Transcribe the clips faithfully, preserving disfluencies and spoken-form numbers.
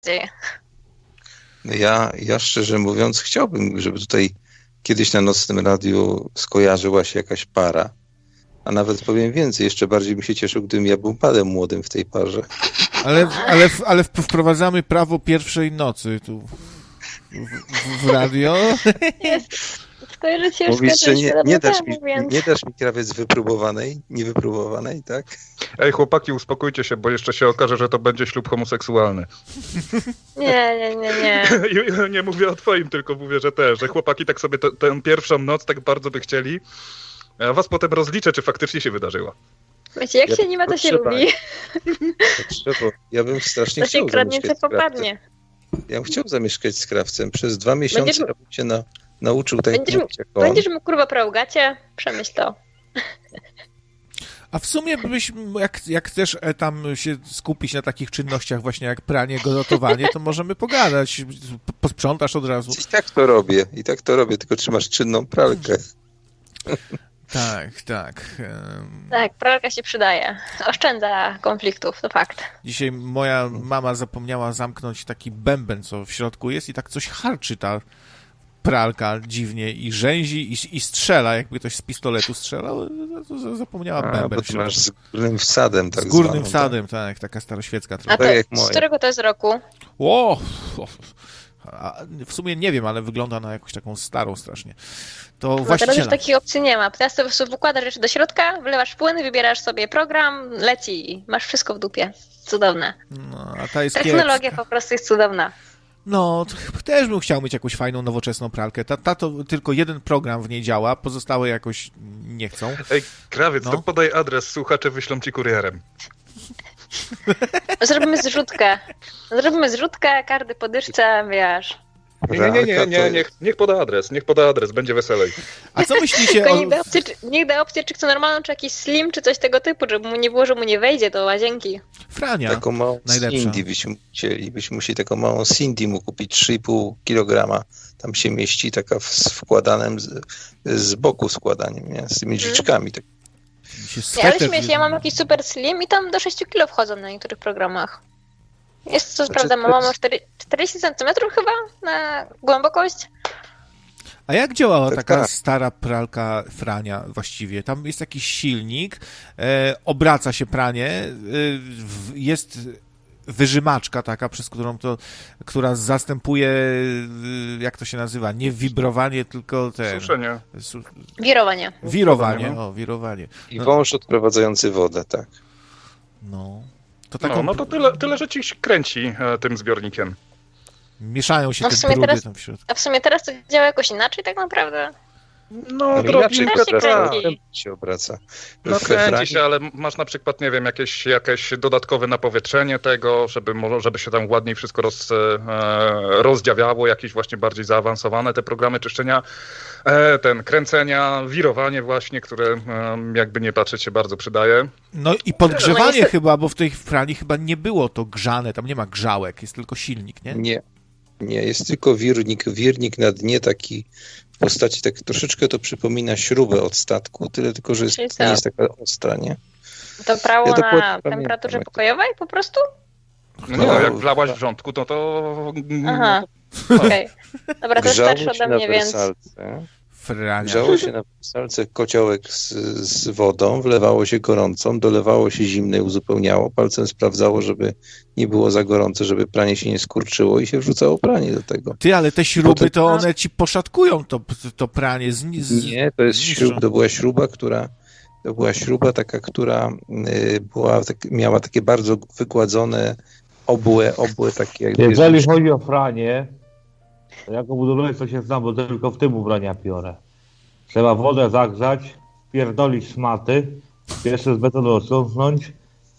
dzieje. No ja, ja szczerze mówiąc chciałbym, żeby tutaj kiedyś na Nocnym Radiu skojarzyła się jakaś para, a nawet powiem więcej, jeszcze bardziej bym się cieszył, gdybym ja był panem młodym w tej parze. Ale, ale, ale wprowadzamy prawo pierwszej nocy tu w, w, w radio. Jest. Skojarzyć się już Mówisz, że nie, nie, dasz temu, mi, więc... nie dasz mi krawiec wypróbowanej, niewypróbowanej, tak? Ej, chłopaki, uspokójcie się, bo jeszcze się okaże, że to będzie ślub homoseksualny. Nie, nie, nie, nie. Nie mówię o twoim, tylko mówię, że też, że chłopaki tak sobie te, tę pierwszą noc tak bardzo by chcieli, a was potem rozliczę, czy faktycznie się wydarzyła. Wiecie, jak Ja się nie ma, to się potrzeba. lubi. Potrzeba. Ja bym strasznie To chciał się kradnie, co zamieszkać z krawcem. popadnie. Ja bym chciał zamieszkać z krawcem. Przez dwa miesiące Będziesz- ja bym się na, nauczył tak Będziesz, mówić jak on. będziesz mu kurwa prał gacie, przemyśl to. A w sumie byś, jak, jak chcesz e, tam się skupić na takich czynnościach właśnie jak pranie, gotowanie, to możemy pogadać. Posprzątasz od razu. I tak to robię, i tak to robię, tylko trzymasz czynną pralkę. Tak, tak. Em, Tak, pralka się przydaje. Oszczędza konfliktów, to fakt. Dzisiaj moja mama zapomniała zamknąć taki bęben, co w środku jest i tak coś harczy ta pralka dziwnie i rzęzi i, i strzela, jakby ktoś z pistoletu strzelał, to zapomniała A, bęben bo w ty środku. masz z górnym wsadem, tak Z górnym zwaną, wsadem, tak, taka staroświecka A trochę. to, Tak jak z moje. którego to jest roku? O! A w sumie nie wiem, ale wygląda na jakąś taką starą strasznie. To No teraz właściciela. już takich opcji nie ma. Teraz to po prostu wkładasz rzeczy do środka, wylewasz płyn, wybierasz sobie program, leci i masz wszystko w dupie. Cudowne. No, a ta jest Technologia kiepska. po prostu jest cudowna. No, to chyba też bym chciał mieć jakąś fajną, nowoczesną pralkę. Ta, ta to tylko jeden program w niej działa, pozostałe jakoś nie chcą. Ej, krawiec, No. to podaj adres, słuchacze wyślą ci kurierem. Zrobimy zrzutkę. Zrobimy zrzutkę, kardy po dyszce, wiesz. Nie, nie, nie, nie, Pralka nie to- niech, niech poda adres, niech poda adres, będzie weselej. A co myślicie Tylko o... niech da, opcję, czy, niech da opcję, czy chce normalną, czy jakiś slim, czy coś tego typu, żeby mu nie było, że mu nie wejdzie do łazienki. Frania? Taką małą najlepsza. Cindy byśmy musieli, byśmy musieli taką małą Cindy mu kupić, trzy i pół kilograma. Tam się mieści taka w, z wkładanym, z, z boku składaniem, nie? Z tymi drzwiczkami. Tak. Się Nie, ale sweter- śmiecie, ja mam jakiś super slim i tam do sześciu kilo wchodzą na niektórych programach. Jest to, Znaczy, prawda, to mam jest- czterdzieści centymetrów chyba na głębokość. A jak działała Tak, taka tak. stara pralka Frania właściwie? Tam jest jakiś silnik, e, obraca się pranie, e, w, jest wyżymaczka taka, przez którą to, która zastępuje, e, jak to się nazywa, nie wibrowanie, tylko ten... Suszenie. Su, Wirowanie. wirowanie, o, wirowanie. I No. wąż odprowadzający wodę, tak. No. To taką, No, no to tyle, tyle że ci kręci e, tym zbiornikiem. mieszają się No w te sumie brudy teraz- tam w środku. A w sumie teraz to działa jakoś inaczej tak naprawdę. No, Ale inaczej drobinkę się obraca, kręci. odrębnie się obraca. No W kręci Franii- się, ale masz na przykład, nie wiem, jakieś, jakieś dodatkowe napowietrzenie tego, żeby, może- żeby się tam ładniej wszystko roz, e, rozdziawiało, jakieś właśnie bardziej zaawansowane te programy czyszczenia, e, ten kręcenia, wirowanie właśnie, które e, jakby nie patrzeć się bardzo przydaje. No i podgrzewanie No jest- chyba, bo w tej pralni chyba nie było to grzane, tam nie ma grzałek, jest tylko silnik, nie? Nie, nie, jest tylko wirnik, wirnik na dnie taki w postaci, tak troszeczkę to przypomina śrubę od statku, tyle tylko, że jest, Czyli nie co? jest taka ostra, nie? To prało Ja dokładnie na pamiętam, temperaturze jak to- pokojowej po prostu? No nie, No, no, jak wlałaś w rządku, no to... Aha, okej. Dobra, to jest Grzało starsze się ode na mnie, więc... wersalce, Frania. grzało się na wersalce kociołek z, z wodą, wlewało się gorącą, dolewało się zimnej, uzupełniało, palcem sprawdzało, żeby nie było za gorące, żeby pranie się nie skurczyło i się wrzucało pranie do tego. Ty, ale te śruby, Potem- to one ci poszatkują to, to pranie. Z, z, Nie, to jest zniszczą. śrub, to była śruba, która to była śruba taka, która y, była, tak, miała takie bardzo wygładzone obłe, obłe takie jak Jeżeli chodzi o pranie, to jako budowlaniec to się znam, bo tylko w tym ubrania piorę. Trzeba wodę zagrzać, pierdolić szmaty, pierwsze z betonu odciągnąć,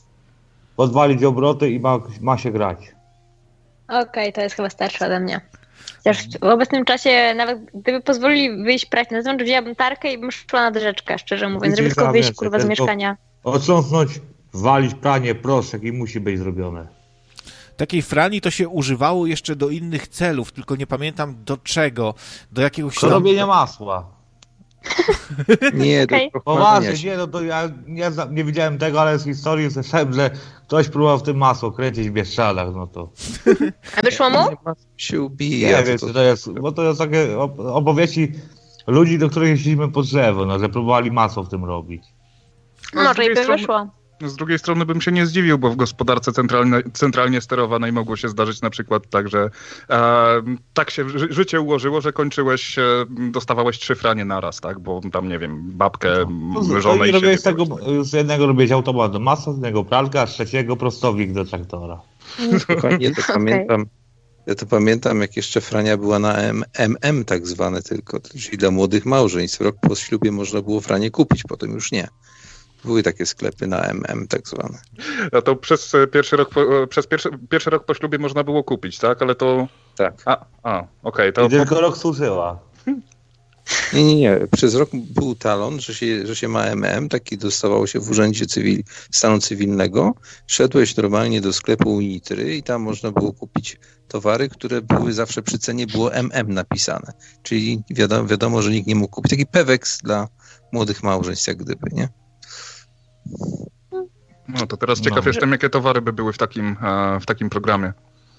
podwalić obroty i ma, ma się grać. Okej, to jest chyba starsze ode mnie. Chociaż w obecnym czasie, nawet gdyby pozwolili wyjść prać na zewnątrz, wzięłabym tarkę i bym szła nad rzeczkę, szczerze mówiąc, żeby Widzisz, tylko za wyjść, więcej, kurwa, z tylko- mieszkania. Odciągnąć, walić pranie, proszek i musi być zrobione. Takiej frani to się używało jeszcze do innych celów, tylko nie pamiętam do czego, do jakiegoś Do tam... robienia masła. Nie, to Okej. Poważnie, nie, no to ja nie, zna- nie widziałem tego, ale z historii słyszałem, że ktoś próbował w tym masło kręcić w Bieszczadach, no to A wyszło mu? się nie ubija. wiem, to, czy to jest, bo to jest takie op- opowieści ludzi, do których jeździliśmy po drzewo, no, że próbowali masło w tym robić. No, z Może i drugiej by strony- wyszło. Z drugiej strony bym się nie zdziwił, bo w gospodarce centralne, centralnie sterowanej mogło się zdarzyć na przykład tak, że e, tak się ży, życie ułożyło, że kończyłeś, e, dostawałeś trzy franie naraz, tak? Bo tam, nie wiem, babkę, No, żonę to i i robiłeś z siebie. tego, z jednego robiłeś automat do masła, z jednego pralka, a z trzeciego prostowik do traktora. ja to Okej. pamiętam. Ja to pamiętam, jak jeszcze frania była na M M tak zwane tylko, czyli dla młodych małżeństw. Rok po ślubie można było franie kupić, potem już nie. Były takie sklepy na M M tak zwane. No to przez e, pierwszy rok, po, e, przez pierwszy, pierwszy rok po ślubie można było kupić, tak? Ale to... Tak. A, a okej, to... I tylko rok służyła. Nie, nie, nie. Przez rok był talon, że się, że się ma M M, taki dostawało się w Urzędzie Cywil, Stanu Cywilnego. Szedłeś normalnie do sklepu Unitry i tam można było kupić towary, które były zawsze przy cenie, było M M napisane. Czyli wiadomo, wiadomo, że nikt nie mógł kupić. Taki peweks dla młodych małżeństw, jak gdyby, nie? No to teraz No. ciekaw jestem, jakie towary by były w takim, e, w takim programie.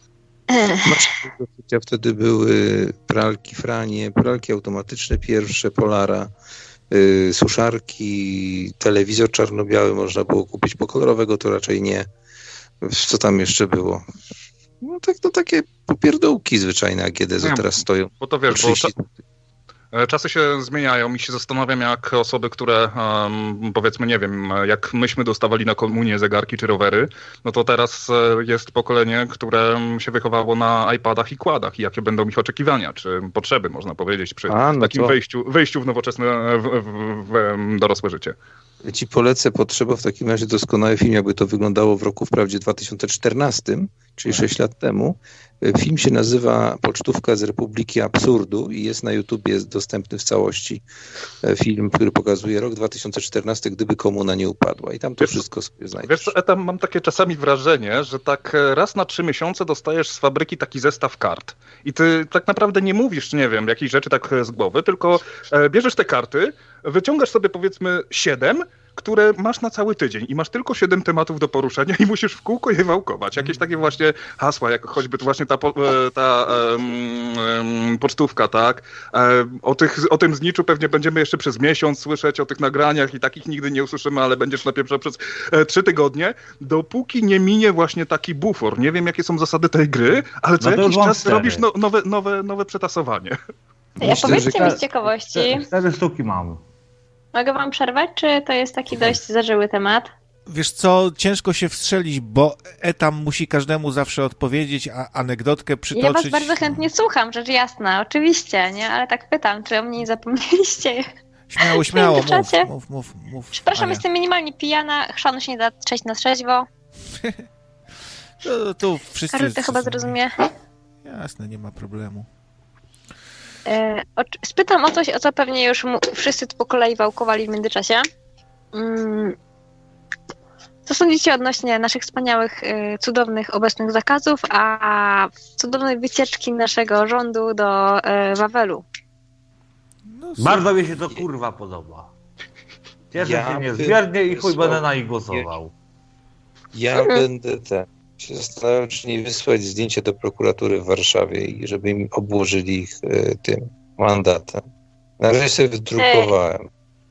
Ja wtedy były pralki Franie, pralki automatyczne pierwsze, Polara, y, suszarki, telewizor czarno-biały można było kupić, bo kolorowego to raczej nie. Co tam jeszcze było? No tak, to takie popierdółki zwyczajne A G D, co Nie, teraz stoją. Bo to wiesz, bo trzydzieści E, czasy się zmieniają i się zastanawiam, jak osoby, które um, powiedzmy, nie wiem, jak myśmy dostawali na komunię zegarki czy rowery, no to teraz e, jest pokolenie, które się wychowało na iPadach i kładach i jakie będą ich oczekiwania, czy potrzeby, można powiedzieć, przy A, no takim to- wejściu, wejściu w nowoczesne, w, w, w em, dorosłe życie. Ja ci polecę potrzeba w takim razie doskonały film, jakby to wyglądało w roku wprawdzie dwa tysiące czternastym, czyli sześć lat temu. Film się nazywa Pocztówka z Republiki Absurdu i jest na YouTubie, jest dostępny w całości. Film, który pokazuje rok dwa tysiące czternasty, gdyby komuna nie upadła. I tam to Wiesz co- wszystko sobie znajdziesz. Wiesz co, Etam, mam takie czasami wrażenie, że tak e, raz na trzy miesiące dostajesz z fabryki taki zestaw kart. I ty tak naprawdę nie mówisz, nie wiem, jakichś rzeczy tak e, z głowy, tylko e, bierzesz te karty, wyciągasz sobie powiedzmy siedem, które masz na cały tydzień i masz tylko siedem tematów do poruszenia i musisz w kółko je wałkować. Jakieś takie właśnie hasła, jak choćby to właśnie ta, po- e, ta em, em, pocztówka, tak? E, o, tych, o tym zniczu pewnie będziemy jeszcze przez miesiąc słyszeć, o tych nagraniach i takich nigdy nie usłyszymy, ale będziesz napieprzał przez e, trzy tygodnie, dopóki nie minie właśnie taki bufor. Nie wiem, jakie są zasady tej gry, ale co No to jakiś już mam czas cztery. robisz no, nowe, nowe, nowe przetasowanie. Ja Myślę, powiedzcie że- mi z ciekawości, Cztery, cztery sztuki mam. mogę wam przerwać, czy to jest taki dość zażyły temat? Wiesz co, ciężko się wstrzelić, bo Etam musi każdemu zawsze odpowiedzieć, a anegdotkę przytoczyć. Ja was bardzo chętnie słucham, rzecz jasna, oczywiście, nie? Ale tak pytam, czy o mnie nie zapomnieliście? Śmiało, śmiało, mów, Czacie. mów, mów, mów. Przepraszam, Ania. jestem minimalnie pijana, chrzanu się nie da trzeć na trzeźwo. To, to wszyscy... Każdy to chyba zrozumie. Jasne, nie ma problemu. E, o, spytam o coś, o co pewnie już mu, wszyscy tu po kolei wałkowali w międzyczasie. Mm, co sądzicie odnośnie naszych wspaniałych, e, cudownych obecnych zakazów, a cudownej wycieczki naszego rządu do e, Wawelu? No, Bardzo mi się to kurwa podoba. Cieszę Ja się bym niezmiernie i chuj wysłał- będę na nich głosował. Ja Mhm. będę ten, się zastanawiał, czy nie wysłać zdjęcie do prokuratury w Warszawie i żeby im obłożyli ich e, tym mandatem. Na razie sobie wydrukowałem.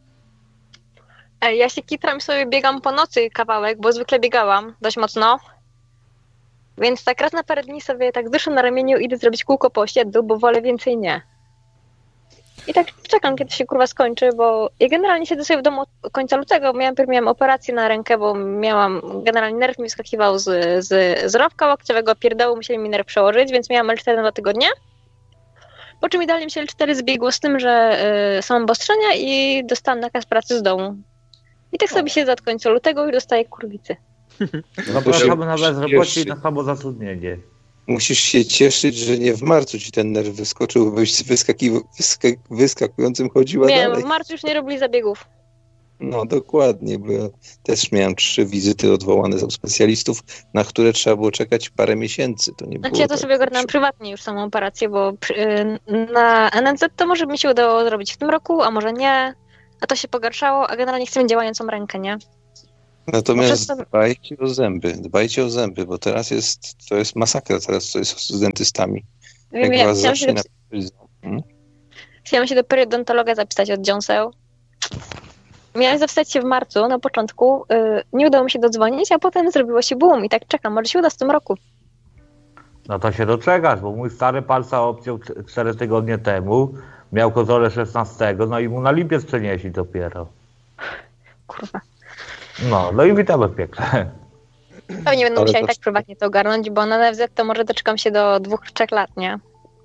E, ja się kitram i sobie biegam po nocy kawałek, bo zwykle biegałam dość mocno. Więc tak raz na parę dni sobie tak dyszę na ramieniu, idę zrobić kółko po osiedlu, bo wolę więcej nie. I tak czekam, kiedy się kurwa skończy, bo ja generalnie siedzę sobie w domu od końca lutego. Miałam, miałam operację na rękę, bo miałam, generalnie nerw mi skakiwał z, z, z rowka łokciowego pierdołu, musieli mi nerw przełożyć, więc miałam L cztery na dwa tygodnie. Po czym idealnie mi się L cztery zbiegło z tym, że y, są obostrzenia i dostałam nakaz pracy z domu. I tak sobie siedzę od końca lutego i dostaję kurwicy. Zapraszamy na bezrobocie i Cieszy. na samozatrudnienie. Musisz się cieszyć, że nie w marcu ci ten nerw wyskoczył, byś z wyskaki, wyska, wyskakującym chodziła Wiem, w dalej. marcu już nie robili zabiegów. No dokładnie, bo ja też miałem trzy wizyty odwołane są specjalistów, na które trzeba było czekać parę miesięcy. To nie Znaczy było ja to tak sobie ogarnąłem prywatnie już samą operację, bo przy, na N N Z to może by mi się udało zrobić w tym roku, a może nie. A to się pogarszało, a generalnie chcemy działającą rękę, nie? Natomiast to... dbajcie o zęby, dbajcie o zęby, bo teraz jest, to jest masakra teraz, co jest z dentystami. Wiem, Jak wiem, was chciałam się, zacznie do... na... hmm? chciałam się do periodontologa zapisać od dziąseł. Miałam zapisać się w marcu na początku, yy, nie udało mi się dodzwonić, a potem zrobiło się boom i tak czekam, może się uda w tym roku. No to się doczekasz, bo mój stary palca obciął cztery tygodnie temu, miał kozole szesnastego, no i mu na lipiec przenieśli dopiero. Kurwa. No, no i witamy piekle. Pewnie będę Ale musiała to- i tak prywatnie to ogarnąć, bo na N F Z to może doczekam się do dwóch, trzech lat, nie?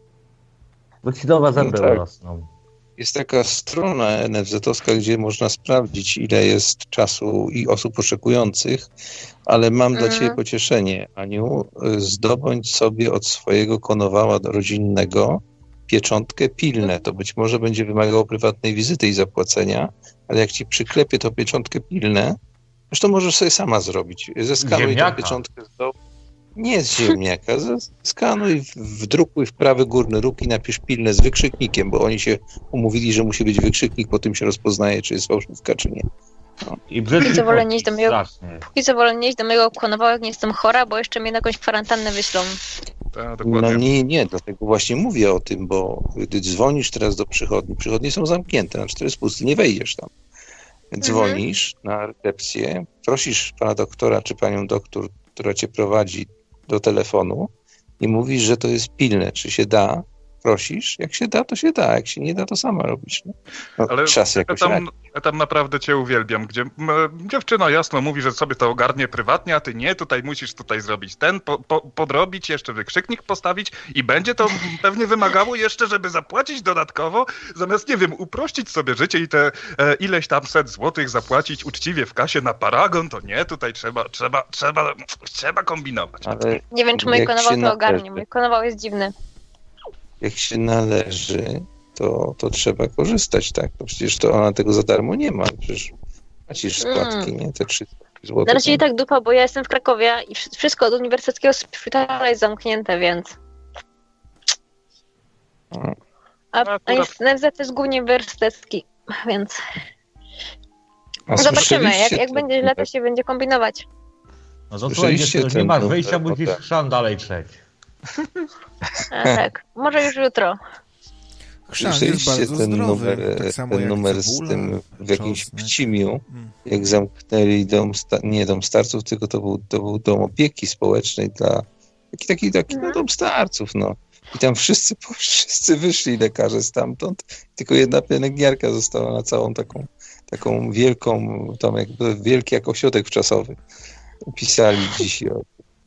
Bo ci nowe zęby No tak. rosną. Jest taka strona N F Z-owska, gdzie można sprawdzić, ile jest czasu i osób oczekujących, ale mam dla Mhm. Ciebie pocieszenie, Aniu, zdobądź sobie od swojego konowała rodzinnego pieczątkę pilne. To być może będzie wymagało prywatnej wizyty i zapłacenia, ale jak Ci przyklepie to pieczątkę pilne, zresztą możesz sobie sama zrobić. Zeskanuj tę Ziemniaka. pieczątkę z dołu. Nie z ziemniaka, skanuj, wdrukuj w prawy górny róg i napisz pilne z wykrzyknikiem, bo oni się umówili, że musi być wykrzyknik, po tym się rozpoznaje, czy jest fałszywka, czy nie. I brzydki co wolę pocit, nieść do mojego- strasznie. Póki co wolę nie iść do mojego konowała, jak nie jestem chora, bo jeszcze mnie na jakąś kwarantannę wyślą. Tak, No dokładnie. nie, nie, dlatego właśnie mówię o tym, bo gdy dzwonisz teraz do przychodni, przychodnie są zamknięte, na cztery spusty, nie wejdziesz tam. Dzwonisz na recepcję, prosisz pana doktora, czy panią doktor, która cię prowadzi do telefonu i mówisz, że to jest pilne, czy się da, prosisz, jak się da, to się da, jak się nie da, to sama robisz. No, no Ale trzeba sobie ja jakoś radzić. tam, ja tam naprawdę cię uwielbiam, gdzie m, dziewczyna jasno mówi, że sobie to ogarnie prywatnie, a ty nie, tutaj musisz tutaj zrobić ten, po, po, podrobić, jeszcze wykrzyknik postawić i będzie to pewnie wymagało jeszcze, żeby zapłacić dodatkowo, zamiast, nie wiem, uprościć sobie życie i te e, ileś tam set złotych zapłacić uczciwie w kasie na paragon, to nie, tutaj trzeba, trzeba, trzeba, trzeba kombinować. Ale Nie wiem, czy mój jak konował się to ogarnie. należy. Mój konował jest dziwny. jak się należy, to, to trzeba korzystać, tak? No przecież to ona tego za darmo nie ma, przecież płacisz składki, nie? Te trzysta złotych. Na razie i tak dupa, bo ja jestem w Krakowie i wsz- wszystko od uniwersyteckiego szpitala jest zamknięte, więc... No. A, a Akurat- jest, N F Z to jest głównie uniwersytecki, więc A zobaczymy. Jak, słyszeliście jak ten będzie źle, to numer? się będzie kombinować. No to słuchaj, Słyszeliście dziewczyno, nie ten masz numer, wyjścia, bo musisz tak. chrzan dalej trzeć. A, tak, może już jutro. Chrzan jest Słyszeliście bardzo ten zdrowy, numer, tak samo ten jak numer z cebula, tym w jakimś czosnek. Pcimiu, Mm. jak zamknęli dom, sta- nie dom starców, tylko to był, to był dom opieki społecznej dla taki, taki, taki no, dom starców, no. I tam wszyscy, wszyscy wyszli lekarze stamtąd, tylko jedna pielęgniarka została na całą taką, taką wielką, tam jakby wielki jak ośrodek wczasowy. Pisali dziś o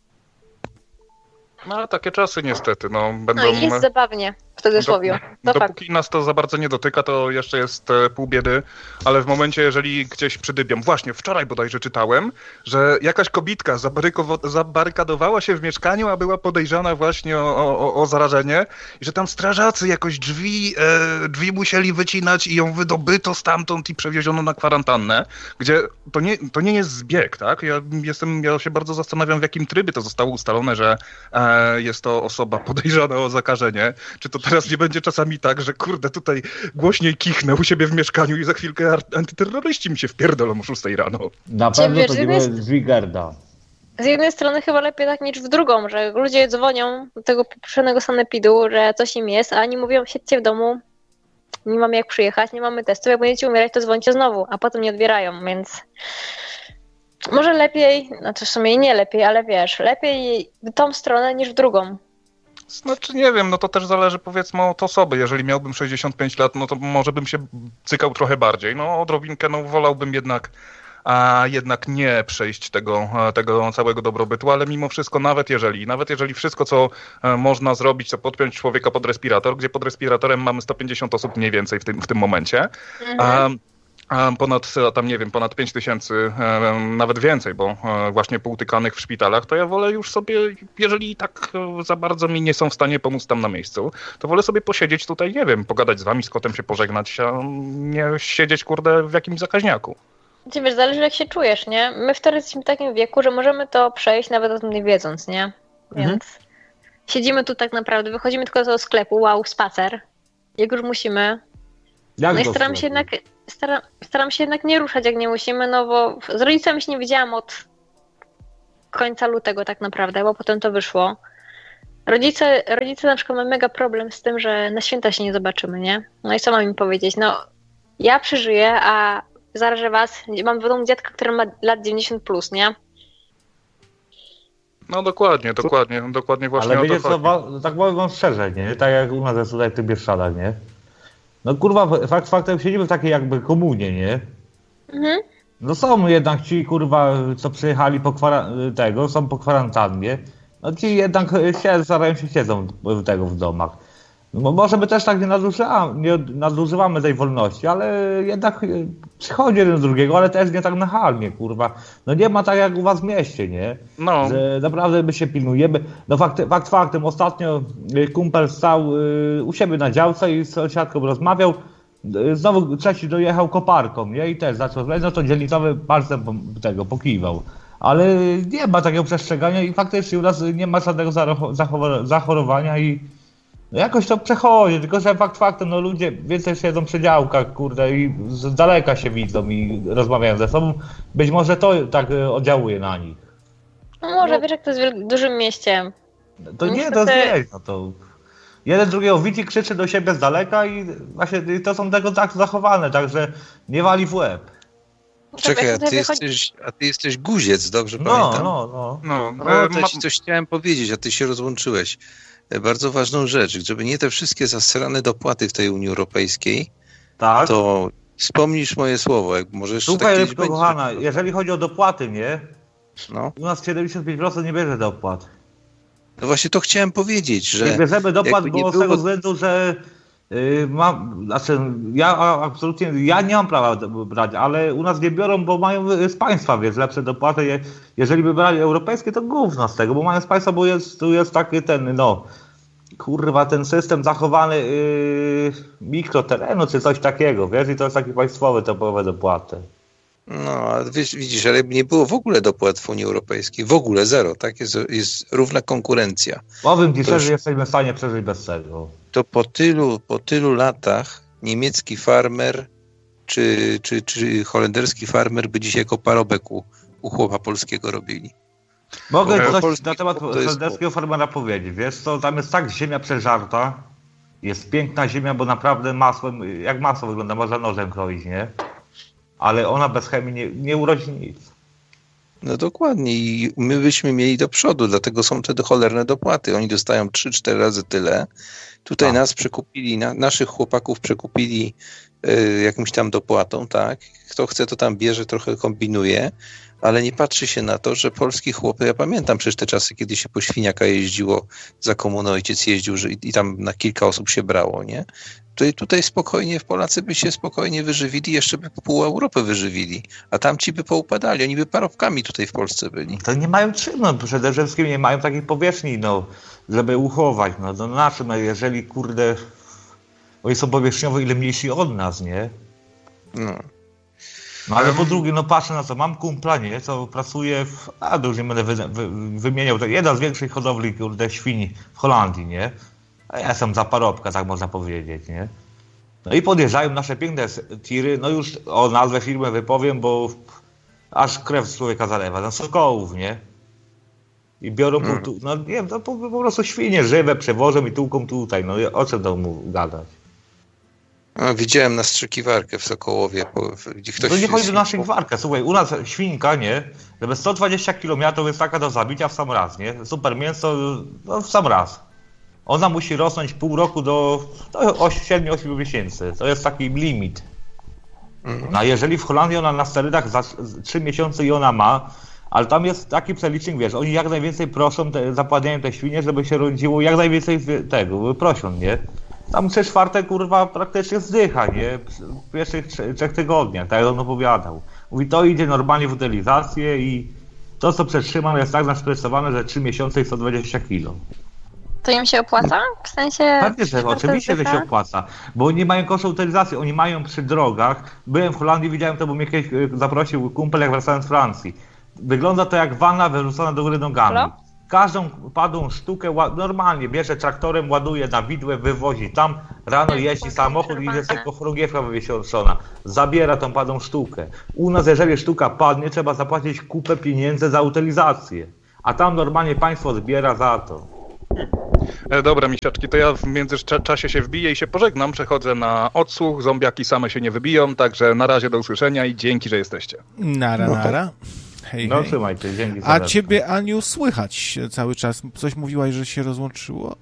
No ale takie czasy niestety, no będą... No i jest zabawnie w cudzysłowie. To fakt. Dopóki nas to za bardzo nie dotyka, to jeszcze jest e, pół biedy, ale w momencie, jeżeli gdzieś przydybiam, właśnie wczoraj bodajże czytałem, że jakaś kobitka zabarykowo- zabarykadowała się w mieszkaniu, a była podejrzana właśnie o, o, o zarażenie i że tam strażacy jakoś drzwi, e, drzwi musieli wycinać i ją wydobyto stamtąd i przewieziono na kwarantannę, gdzie to nie, to nie jest zbieg, tak? Ja jestem, ja się bardzo zastanawiam, w jakim trybie to zostało ustalone, że e, jest to osoba podejrzana o zakażenie. Czy to teraz nie będzie czasami tak, że kurde, tutaj głośniej kichnę u siebie w mieszkaniu i za chwilkę ar- antyterroryści mi się wpierdolą o szóstej rano. Na Cię pewno wiesz, to nie że były jest- drzwi Gerda. Z jednej strony chyba lepiej tak niż w drugą, że ludzie dzwonią do tego poprzedniego sanepidu, że coś im jest, a oni mówią, siedźcie w domu, nie mamy jak przyjechać, nie mamy testów, jak będziecie umierać, to dzwońcie znowu, a potem nie odbierają, więc może lepiej, znaczy w sumie nie lepiej, ale wiesz, lepiej w tą stronę niż w drugą. Znaczy nie wiem, no to też zależy powiedzmy od osoby. Jeżeli miałbym sześćdziesiąt pięć lat, no to może bym się cykał trochę bardziej. No odrobinkę, no wolałbym jednak a jednak nie przejść tego, tego całego dobrobytu, ale mimo wszystko nawet jeżeli, nawet jeżeli wszystko, co e, można zrobić, to podpiąć człowieka pod respirator, gdzie pod respiratorem mamy sto pięćdziesiąt osób mniej więcej w tym, w tym momencie, a, a ponad, a tam nie wiem, ponad pięć tysięcy, e, nawet więcej, bo e, właśnie poutykanych w szpitalach, to ja wolę już sobie, jeżeli tak e, za bardzo mi nie są w stanie pomóc tam na miejscu, to wolę sobie posiedzieć tutaj, nie wiem, pogadać z wami, z kotem się pożegnać, a nie siedzieć, kurde, w jakimś zakaźniaku. Znaczy, wiesz, zależy jak się czujesz, nie? My wtedy jesteśmy w takim wieku, że możemy to przejść nawet o tym nie wiedząc, nie? Więc Mhm. siedzimy tu tak naprawdę, wychodzimy tylko do tego sklepu, wow, spacer. Jak już musimy. Jak No i do staram się sklepu? jednak, staram, staram się jednak nie ruszać jak nie musimy, no bo z rodzicami się nie widziałam od końca lutego tak naprawdę, bo potem to wyszło. Rodzice, rodzice na przykład mają mega problem z tym, że na święta się nie zobaczymy, nie? No i co mam im powiedzieć? No, ja przeżyję, a zarażę was. Mam w domu dziadka, który ma lat dziewięćdziesiąt plus, nie? No dokładnie, dokładnie, dokładnie właśnie Ale o to wiecie co, chodzi. wa- tak powiem wam szczerze, nie? Tak jak u nas jest tutaj w tych Bieszczadach, nie? No kurwa, fakt faktem siedzimy w takiej jakby komunie, nie? Mhm. No są jednak ci kurwa, co przyjechali po kwara- tego, są po kwarantannie. No ci jednak się, starają się siedzą w- tego w domach. No, może my też tak nie, nadużywa, nie nadużywamy tej wolności, ale jednak y, przychodzi jeden do drugiego, ale też nie tak nachalnie, kurwa. No nie ma tak jak u was w mieście, nie? No, Że naprawdę my się pilnujemy. No fakt, fakt faktem, ostatnio y, kumpel stał y, u siebie na działce i z sąsiadką rozmawiał. Y, Znowu trzeci dojechał koparką, nie? I też zaczął, no to dzielnicowy palcem po- tego pokiwał. Ale nie ma takiego przestrzegania i faktycznie u nas nie ma żadnego zaro- zachowa- zachorowania i no jakoś to przechodzi, tylko że fakt faktem, no ludzie więcej siedzą przy działkach, kurde, i z daleka się widzą i rozmawiają ze sobą. Być może to tak y, oddziałuje na nich. No może, No. wiesz jak to jest w wiel- dużym mieście. To nie, Niestety- to jest no to jeden drugiego widzi, krzyczy do siebie z daleka i właśnie to są tego tak zachowane, także nie wali w łeb. Czekaj, jak a tutaj ty, wychodzi- jesteś, a ty jesteś guziec, dobrze No, pamiętam? no, no. no, No, e, to ma- ci coś chciałem powiedzieć, a ty się rozłączyłeś. E, Bardzo ważną rzecz, żeby nie te wszystkie zasrane dopłaty w tej Unii Europejskiej, Tak. to wspomnisz moje słowo, jak może jeszcze Słuchaj, tak kiedyś Rybko, będzie. kochana, jeżeli chodzi o dopłaty, nie? No. U nas siedemdziesiąt pięć procent nie bierze dopłat. no właśnie to chciałem powiedzieć, że Nie bierzemy dopłat, jakby nie bo z było- tego względu, że yy, mam, znaczy ja a, absolutnie, ja nie mam prawa do- brać, ale u nas nie biorą, bo mają y, z państwa, wiesz, lepsze dopłaty. Je, jeżeli by brali europejskie, to gówno z tego, bo mają z państwa, bo jest, tu jest taki ten, no, kurwa, ten system zachowany yy, mikroterenu, czy coś takiego, wiesz, i to jest takie państwowe topowe dopłaty. No, a wiesz, widzisz, ale nie było w ogóle dopłat w Unii Europejskiej, w ogóle zero, tak? Jest, jest równa konkurencja. Powiem ci To już- szczerze, jesteśmy w stanie przeżyć bez tego. To po tylu, po tylu latach niemiecki farmer czy, czy, czy holenderski farmer by dzisiaj jako parobek u, u chłopa polskiego robili. Mogę E, coś polski na temat chłop to jest holenderskiego farmera powiedzieć, wiesz co, tam jest tak ziemia przeżarta, jest piękna ziemia, bo naprawdę masłem, jak masło wygląda, można nożem kroić, nie? Ale ona bez chemii nie, nie urodzi nic. No dokładnie i my byśmy mieli do przodu, dlatego są te cholerne dopłaty. Oni dostają trzy cztery razy tyle. Tutaj Tak. nas przekupili, na, naszych chłopaków przekupili y, jakimś tam dopłatą, tak? Kto chce, to tam bierze, trochę kombinuje, ale nie patrzy się na to, że polski chłopy, ja pamiętam przecież te czasy, kiedy się po świniaka jeździło, za komuny ojciec jeździł, że i, i tam na kilka osób się brało, nie? Tutaj, tutaj spokojnie, Polacy by się spokojnie wyżywili, jeszcze by pół Europy wyżywili, a tamci by poupadali, oni by parobkami tutaj w Polsce byli. To nie mają czym, no przede wszystkim nie mają takiej powierzchni, no, żeby uchować, no, no na czym, no, jeżeli kurde, oni są powierzchniowo ile mniejsi od nas, nie? No. No ale po Em. drugie, no patrzę na co, mam kumpla, nie, co pracuje w, a to już nie będę wy, wy, wymieniał, to jedna z większych hodowli, kurde, świń w Holandii, nie? A ja jestem za parobka, tak można powiedzieć, nie? No i podjeżdżają nasze piękne s- tiry, no już o nazwę firmy wypowiem, bo aż krew z człowieka zalewa, no Sokołów, nie? I biorą, po, tu, no nie wiem, to po, po prostu świnie żywe przewożą i tłuką tutaj, no i o czym to mu gadać? A, widziałem nastrzykiwarkę w Sokołowie, po, w- gdzie ktoś... To nie chodzi o się- naszych warkę. Słuchaj, u nas świnka, nie? Żeby sto dwadzieścia kilometrów jest taka do zabicia w sam raz, nie? Super mięso, no w sam raz. Ona musi rosnąć pół roku do, do siedem osiem miesięcy. To jest taki limit. Mhm. No a jeżeli w Holandii ona na sterydach za trzy miesiące i ona ma, ale tam jest taki przelicznik, wiesz, oni jak najwięcej proszą, te, zapłaniają te świnie, żeby się rodziło jak najwięcej zwie- tego, prosią, nie? Tam trzy czwarte, kurwa, praktycznie zdycha, nie? W pierwszych trze- trzech tygodniach, tak jak on opowiadał. Mówi, to idzie normalnie w utylizację i to, co przetrzymam, jest tak naszprecowane, że trzy miesiące i sto dwadzieścia kilo. To im się opłaca? W sensie... Pewnie, że oczywiście, że się opłaca, bo oni mają koszty utylizacji, oni mają przy drogach. Byłem w Holandii, widziałem to, bo mnie kiedyś zaprosił kumpel, jak wracałem z Francji. Wygląda to jak wanna wyrzucona do góry nogami. Halo? Każdą padłą sztukę normalnie bierze traktorem, ładuje na widłę, wywozi tam, rano jeździ samochód i idzie sobie po chorągiewka wywieszona. Zabiera tą padłą sztukę. U nas, jeżeli sztuka padnie, trzeba zapłacić kupę pieniędzy za utylizację. A tam normalnie państwo zbiera za to. E, dobra, misiaczki, to ja w międzyczasie się wbiję i się pożegnam. Przechodzę na odsłuch. Zombiaki same się nie wybiją, także na razie do usłyszenia i dzięki, że jesteście. Nara, nara. Hej, No hej. trzymajcie, dzięki. A ciebie, Aniu, słychać cały czas. Coś mówiłaś, że się rozłączyło?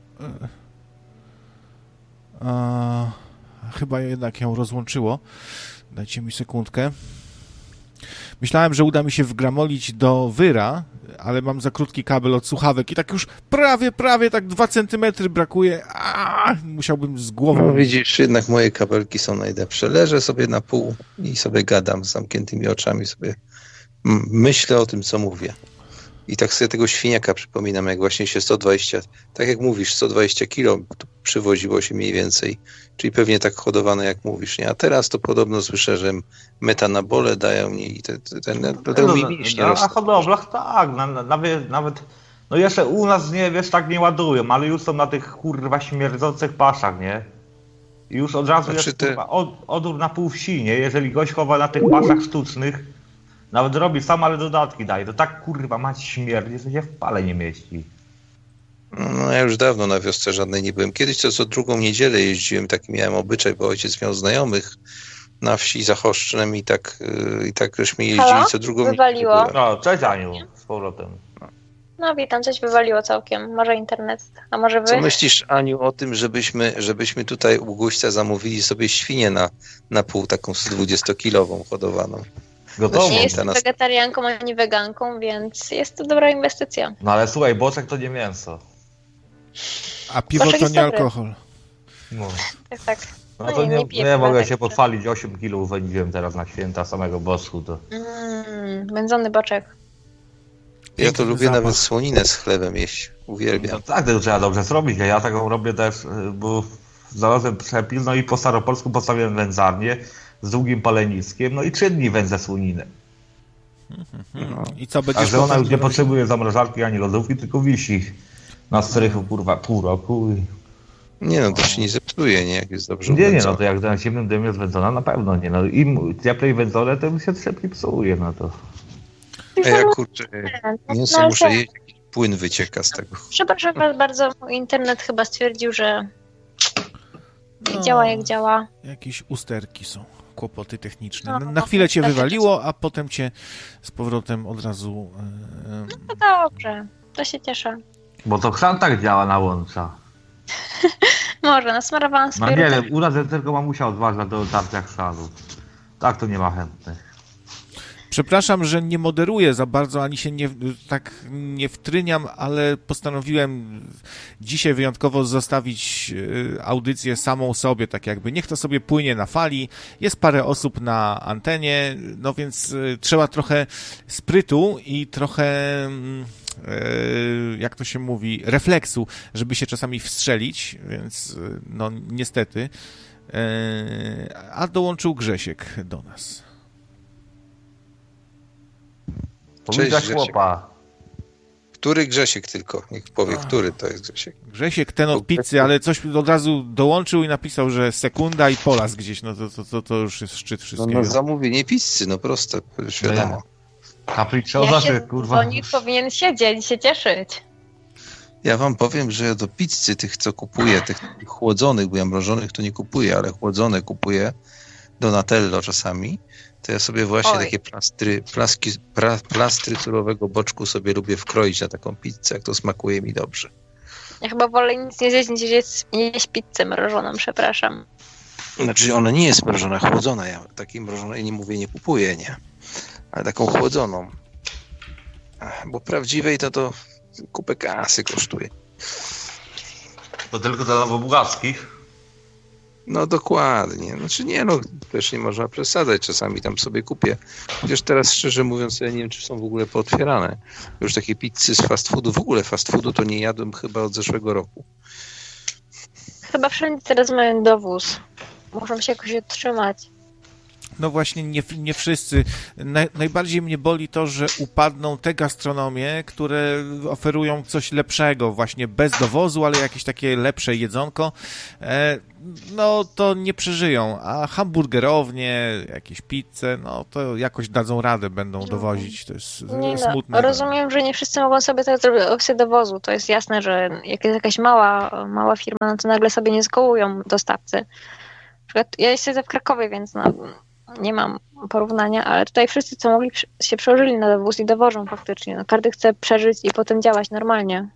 A, chyba jednak ją rozłączyło. Dajcie mi sekundkę. Myślałem, że uda mi się wgramolić do wyra, ale mam za krótki kabel od słuchawek i tak już prawie, prawie tak dwa centymetry brakuje. A, musiałbym z głową... No widzisz, jednak moje kabelki są najlepsze. Leżę sobie na pół i sobie gadam z zamkniętymi oczami, sobie myślę o tym, co mówię. I tak sobie tego świniaka przypominam, jak właśnie się sto dwadzieścia, tak jak mówisz, sto dwadzieścia kilo przywoziło się mniej więcej, czyli pewnie tak hodowane, jak mówisz, nie? A teraz to podobno słyszę, że metanabole dają mi i te, te, te, te, te no, mi mięśnie na, rosną. na hodowlach tak, na, na, nawet, nawet, no jeszcze u nas, nie, wiesz, tak nie ładują, ale już są na tych, kurwa, śmierdzących paszach, nie? I już od razu Znaczy jest, te- kurwa, od, odór na pół wsi, nie? Jeżeli gość chowa na tych paszach sztucznych, nawet robi sam, ale dodatki daje, to tak, kurwa, mać śmierdzi, że się w pale nie mieści. No ja już dawno na wiosce żadnej nie byłem. Kiedyś to co drugą niedzielę jeździłem, taki miałem obyczaj, bo ojciec miał znajomych na wsi za Choszcznem i tak, yy, i tak żeśmy jeździli Halo? co drugą Wywaliło. niedzielę. No, cześć Aniu, z powrotem. No witam, coś wywaliło całkiem. Może internet, a może wy? Co myślisz, Aniu, o tym, żebyśmy, żebyśmy tutaj u gościa zamówili sobie świnię na, na pół, taką sto dwudziestokilową hodowaną? Gotowo. Nie to jestem nas- wegetarianką ani weganką, więc jest to dobra inwestycja. No ale słuchaj, boczek to nie mięso. A piwo Boczek to jest nie dobry. alkohol. No, Tak, tak. no No to nie, nie, nie piję nie piwa, mogę tak się że- pochwalić, osiem kilów wędziłem teraz na święta samego bosku, to... Mmm, wędzony boczek. Ja to Piękny lubię zapach. nawet słoninę z chlebem jeść. No Uwielbiam. tak, to trzeba dobrze zrobić, a ja taką robię też, y, bo znalazłem przepis, no i po staropolsku postawiłem wędzarnię z długim paleniskiem, no i trzy dni wędzę słoninę. No. I co, będziesz Także ona potem już nie robić? potrzebuje zamrażarki ani lodówki, tylko wisi na strychu, kurwa, pół roku i... Nie no, to się nie zepsuje, nie? Jak jest dobrze Nie, nie, no uwędzone. to jak na ciemnym dymie jest wędzona, na pewno nie, no im cieplej wędzone, tym się szybciej psuje, no to... A ja kurczę, No, mięso ale muszę tak. jeść, jakiś płyn wycieka z tego. Przepraszam was bardzo, mój internet chyba stwierdził, że No, działa jak działa. Jakieś usterki są, kłopoty techniczne. No, Na, na chwilę cię tak. wywaliło, a potem cię z powrotem od razu... e, No dobrze, to się cieszę. Bo to chrzan tak działa na łącza. Może, nasmarowałam No swoje nie ruty. wiem, u nas jest tylko mamusia odważna do tarcia chrzanu. Tak to nie ma chętnych. Przepraszam, że nie moderuję za bardzo, ani się nie, tak nie wtryniam, ale postanowiłem dzisiaj wyjątkowo zostawić e, audycję samą sobie, tak jakby. Niech to sobie płynie na fali. Jest parę osób na antenie, no więc e, trzeba trochę sprytu i trochę, mm, e, jak to się mówi, refleksu, żeby się czasami wstrzelić, więc e, no niestety. E, a dołączył Grzesiek do nas. Powinnaś Grzesiek. chłopa. Który Grzesiek tylko? Niech powie, który to jest Grzesiek. Grzesiek, ten od pizzy, ale coś od razu dołączył i napisał, że sekunda i polas gdzieś, no to, to, to, to już jest szczyt No, wszystkiego. no zamówienie pizzy, no proste, już wiadomo. Kapriczoza, Ja że się kurwa... dzwonik powinien siedzieć i się cieszyć. Ja wam powiem, że do pizzy tych, co kupuję, tych chłodzonych, bo ja mrożonych to nie kupuję, ale chłodzone kupuję, Donatello czasami, to ja sobie właśnie Oj. takie plastry, plaski, pra, plastry surowego boczku sobie lubię wkroić na taką pizzę, jak to smakuje mi dobrze. Ja chyba wolę nic nie zjeść, niż jeść, jeść pizzę mrożoną, przepraszam. Znaczy ona nie jest mrożona, chłodzona. Ja takiej mrożonej nie mówię, nie kupuję, nie. Ale taką chłodzoną. Ach, bo prawdziwej to to kupę kasy kosztuje. To tylko dla nowobugackich. No dokładnie. Znaczy nie, no też nie można przesadzać. Czasami tam sobie kupię. Chociaż teraz szczerze mówiąc, ja nie wiem, czy są w ogóle pootwierane. Już takie pizzy z fast foodu. W ogóle fast foodu to nie jadłem chyba od zeszłego roku. Chyba wszędzie teraz mają dowóz. Muszą się jakoś otrzymać. No właśnie, nie, nie wszyscy. Naj, najbardziej mnie boli to, że upadną te gastronomie, które oferują coś lepszego, właśnie bez dowozu, ale jakieś takie lepsze jedzonko. E, no to nie przeżyją, a hamburgerownie, jakieś pizze, no to jakoś dadzą radę, będą dowozić. To jest Nie smutne. No, rozumiem, że nie wszyscy mogą sobie tak zrobić opcję dowozu. To jest jasne, że jak jest jakaś mała, mała firma, no to nagle sobie nie zkołują dostawcy. Na przykład ja siedzę w Krakowie, więc no, nie mam porównania, ale tutaj wszyscy, co mogli, się przełożyli na dowóz i dowożą faktycznie. No, każdy chce przeżyć i potem działać normalnie.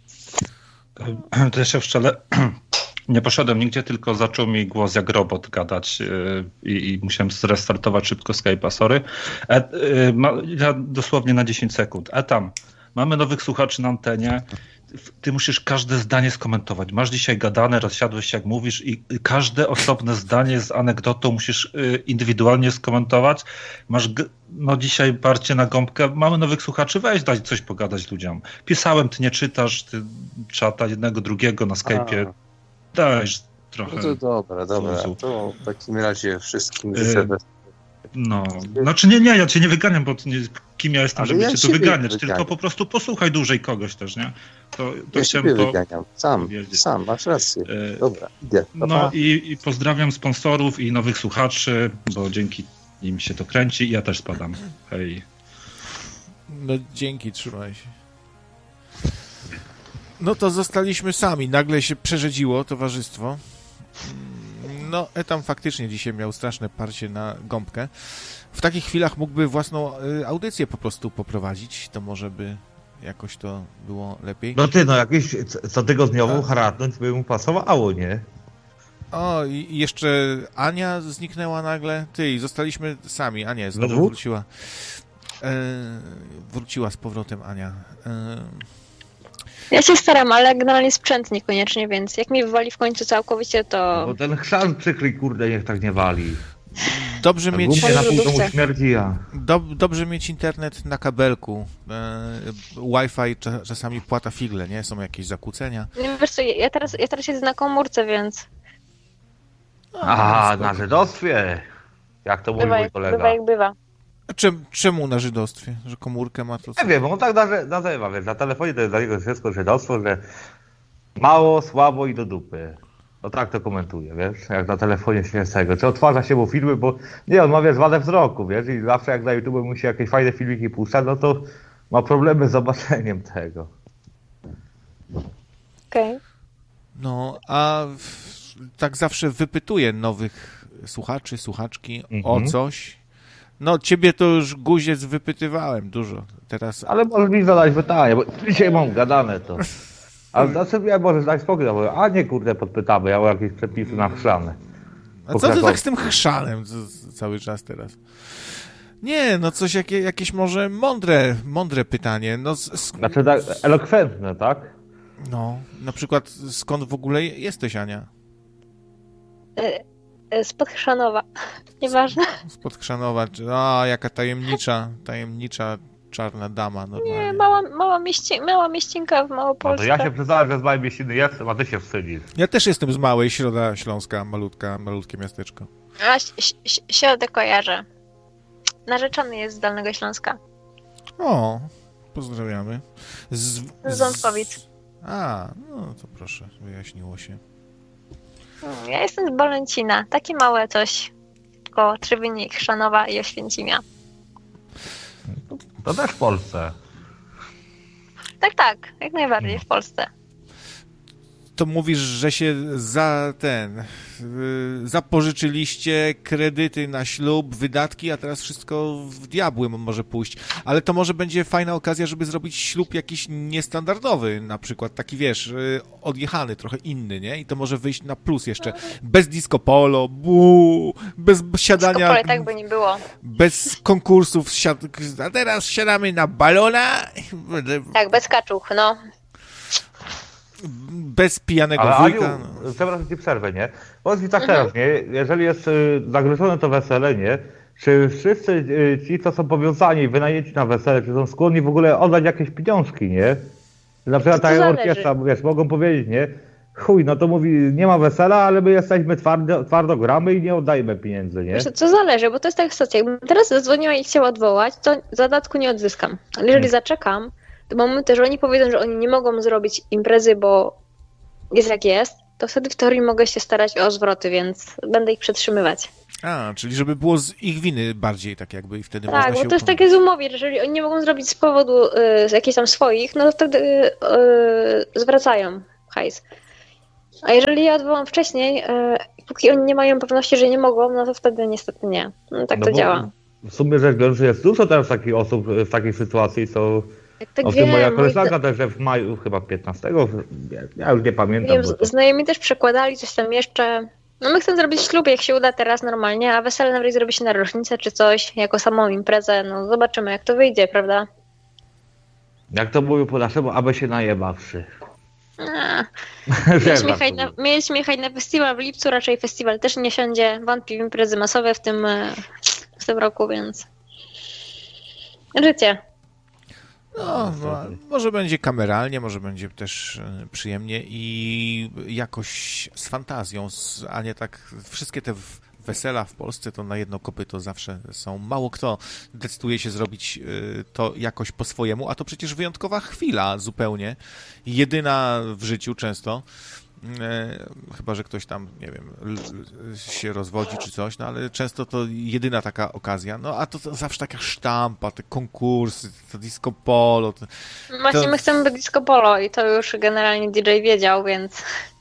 To jeszcze w szczele nie poszedłem nigdzie, tylko zaczął mi głos jak robot gadać yy, i, i musiałem zrestartować szybko Skype'a, sorry. E, yy, ma, ja dosłownie na dziesięć sekund. E tam, mamy nowych słuchaczy na antenie. Ty musisz każde zdanie skomentować. Masz dzisiaj gadane, rozsiadłeś się jak mówisz i każde osobne zdanie z anegdotą musisz indywidualnie skomentować. Masz no dzisiaj parcie na gąbkę. Mamy nowych słuchaczy, weź daj coś pogadać ludziom. Pisałem, ty nie czytasz, ty czata jednego, drugiego na Skype'ie. Dajesz trochę. No to dobra, dobra. Zuzu. To w takim razie wszystkim życzę Yy, No, znaczy nie, nie, ja cię nie wyganiam, bo nie, kim ja jestem, Ale żeby ja cię tu siebie wyganiać, wyganiam. tylko po prostu posłuchaj dłużej kogoś też, nie? To, to Ja siebie to wyganiam. Sam, powiedzieć. sam, masz rację. Yy, Dobra, idę. Pa, No pa. i, i pozdrawiam sponsorów i nowych słuchaczy, bo dzięki im się to kręci i ja też spadam. Hej. No dzięki, trzymaj się. No to zostaliśmy sami. Nagle się przerzedziło towarzystwo. No, Etam faktycznie dzisiaj miał straszne parcie na gąbkę. W takich chwilach mógłby własną y, audycję po prostu poprowadzić. To może by jakoś to było lepiej. No ty, no jakieś cotygodniową A. haratnąć by mu pasowało, nie? O, i jeszcze Ania zniknęła nagle. Ty, i zostaliśmy sami. A nie, znowu Znowu? wróciła. E, wróciła z powrotem Ania. E, Ja się staram, ale generalnie sprzęt niekoniecznie, więc jak mi wywali w końcu całkowicie, to... Bo ten chrzan przykryj, kurde, niech tak nie wali. dobrze Tak mieć... głupie na pół domu lodówce. śmierdzi, ja. Dob- dobrze mieć internet na kabelku. E, Wi-Fi cza- czasami płata figle, nie? Są jakieś zakłócenia. Nie, wiesz co, ja teraz, ja teraz siedzę na komórce, więc A, spoko. na żydostwie. Jak to mówi bywa mój jak, kolega. bywa jak bywa. A czem, czemu na żydostwie? Że komórkę ma to co? Nie wiem, on tak nazy- nazywa, wiesz, na telefonie to jest dla niego wszystko żydostwo, że mało, słabo i do dupy. No tak to komentuje, wiesz, jak na telefonie śmiesznego. Czy odtwarza się mu filmy, bo nie, on ma, wiesz, wadę wzroku, wiesz, i zawsze jak na YouTube mu się jakieś fajne filmiki puszcza, no to ma problemy z zobaczeniem tego. Okej. No, a w, tak zawsze wypytuję nowych słuchaczy, słuchaczki o Mhm. coś. No, ciebie to już guziec wypytywałem dużo. Teraz... Ale możesz mi zadać pytanie, bo dzisiaj mam gadane to. Ale znaczy ja możesz dać spokój, bo a nie kurde podpytamy, ja mam jakieś przepisy na chrzany. A co ty tak z tym chrzanem c- c- cały czas teraz? Nie, no coś, jakie, jakieś może mądre, mądre pytanie. No, s- sk- Znaczy tak elokwentne, tak? no, na przykład skąd w ogóle jesteś, Ania? E, e, Spod Chrzanowa. Nieważne. Spod Chrzanowa. czy- A, jaka tajemnicza, tajemnicza czarna dama normalnie. Nie, mała, mała, mieści, mała mieścinka w No to Małopolsce. ja się przyznałem, że z mojej mieściny jestem, a ty się wstydzisz. Ja też jestem z małej Środa Śląska, malutka, malutkie miasteczko. A, ś- ś- środę kojarzę. Narzeczony jest z Dolnego Śląska. O, pozdrawiamy. Z, Z Ząbkowic. A, no to proszę, wyjaśniło się. Hmm, Ja jestem z Bolęcina. Takie małe coś koło Trzywyni, Chrzanowa i Oświęcimia. To też w Polsce. Tak, tak. Jak najbardziej w Polsce. To mówisz, że się za ten, yy, zapożyczyliście kredyty na ślub, wydatki, a teraz wszystko w diabły może pójść. Ale to może będzie fajna okazja, żeby zrobić ślub jakiś niestandardowy, na przykład taki, wiesz, yy, odjechany, trochę inny, nie? I to może wyjść na plus jeszcze. Bez disco polo, buu, bez siadania, Skopole tak by nie było. bez konkursów, siad- a teraz siadamy na balona, Tak, bez kaczuch, no. bez pijanego Ale Aniu, wujka. No. przepraszam ci przerwę, nie? Powiedz mi tak mhm. teraz, nie? Jeżeli jest y, zagrożone to wesele, nie? Czy wszyscy y, ci, co są powiązani i wynajęci na wesele, czy są skłonni w ogóle oddać jakieś pieniążki, nie? Na przykład ta orkiestra, wiesz, mogą powiedzieć, nie? Chuj, no to mówi, nie ma wesela, ale my jesteśmy twardo, twardo gramy i nie oddajemy pieniędzy, nie? Wiesz, co zależy, bo to jest tak sytuacja. Jakbym teraz zadzwoniła i chciała odwołać, to zadatku nie odzyskam. Ale jeżeli hmm. zaczekam, to mamy też, że oni powiedzą, że oni nie mogą zrobić imprezy, bo jest jak jest, to wtedy w teorii mogę się starać o zwroty, więc będę ich przetrzymywać. A, czyli żeby było z ich winy bardziej tak jakby i wtedy tak, można się bo to jest takie z umowie, że jeżeli oni nie mogą zrobić z powodu y, z jakichś tam swoich, no to wtedy y, y, zwracają hajs. A jeżeli ja odwołam wcześniej, y, póki oni nie mają pewności, że nie mogą, no to wtedy niestety nie. No, tak no to działa. W sumie rzecz biorąc, jest dużo teraz takich osób w takiej sytuacji, co... Jak tak o wiem, tym moja koleżanka moi... też, że w maju, chyba piętnastego, ja już nie pamiętam. Wiem, bo to... Znajomi też przekładali coś tam jeszcze. No my chcemy zrobić ślub, jak się uda teraz normalnie, a wesele nawet zrobi się na rocznicę czy coś, jako samą imprezę, no zobaczymy jak to wyjdzie, prawda? Jak to mówił po naszemu, aby się najebawszy. Mieliśmy jechać, na, mieliśmy jechać na festiwal w lipcu, raczej festiwal też nie siądzie, wątpię w imprezy masowe w tym, w tym roku, więc życie. No, no, może będzie kameralnie, może będzie też przyjemnie i jakoś z fantazją, a nie tak wszystkie te wesela w Polsce to na jedno kopyto zawsze są. Mało kto decyduje się zrobić to jakoś po swojemu, a to przecież wyjątkowa chwila zupełnie, jedyna w życiu często. Chyba że ktoś tam, nie wiem, się rozwodzi czy coś, no ale często to jedyna taka okazja. No a to, to zawsze taka sztampa, te konkursy, to disco polo. To, Właśnie to... my chcemy być disco polo i to już generalnie D J wiedział, więc...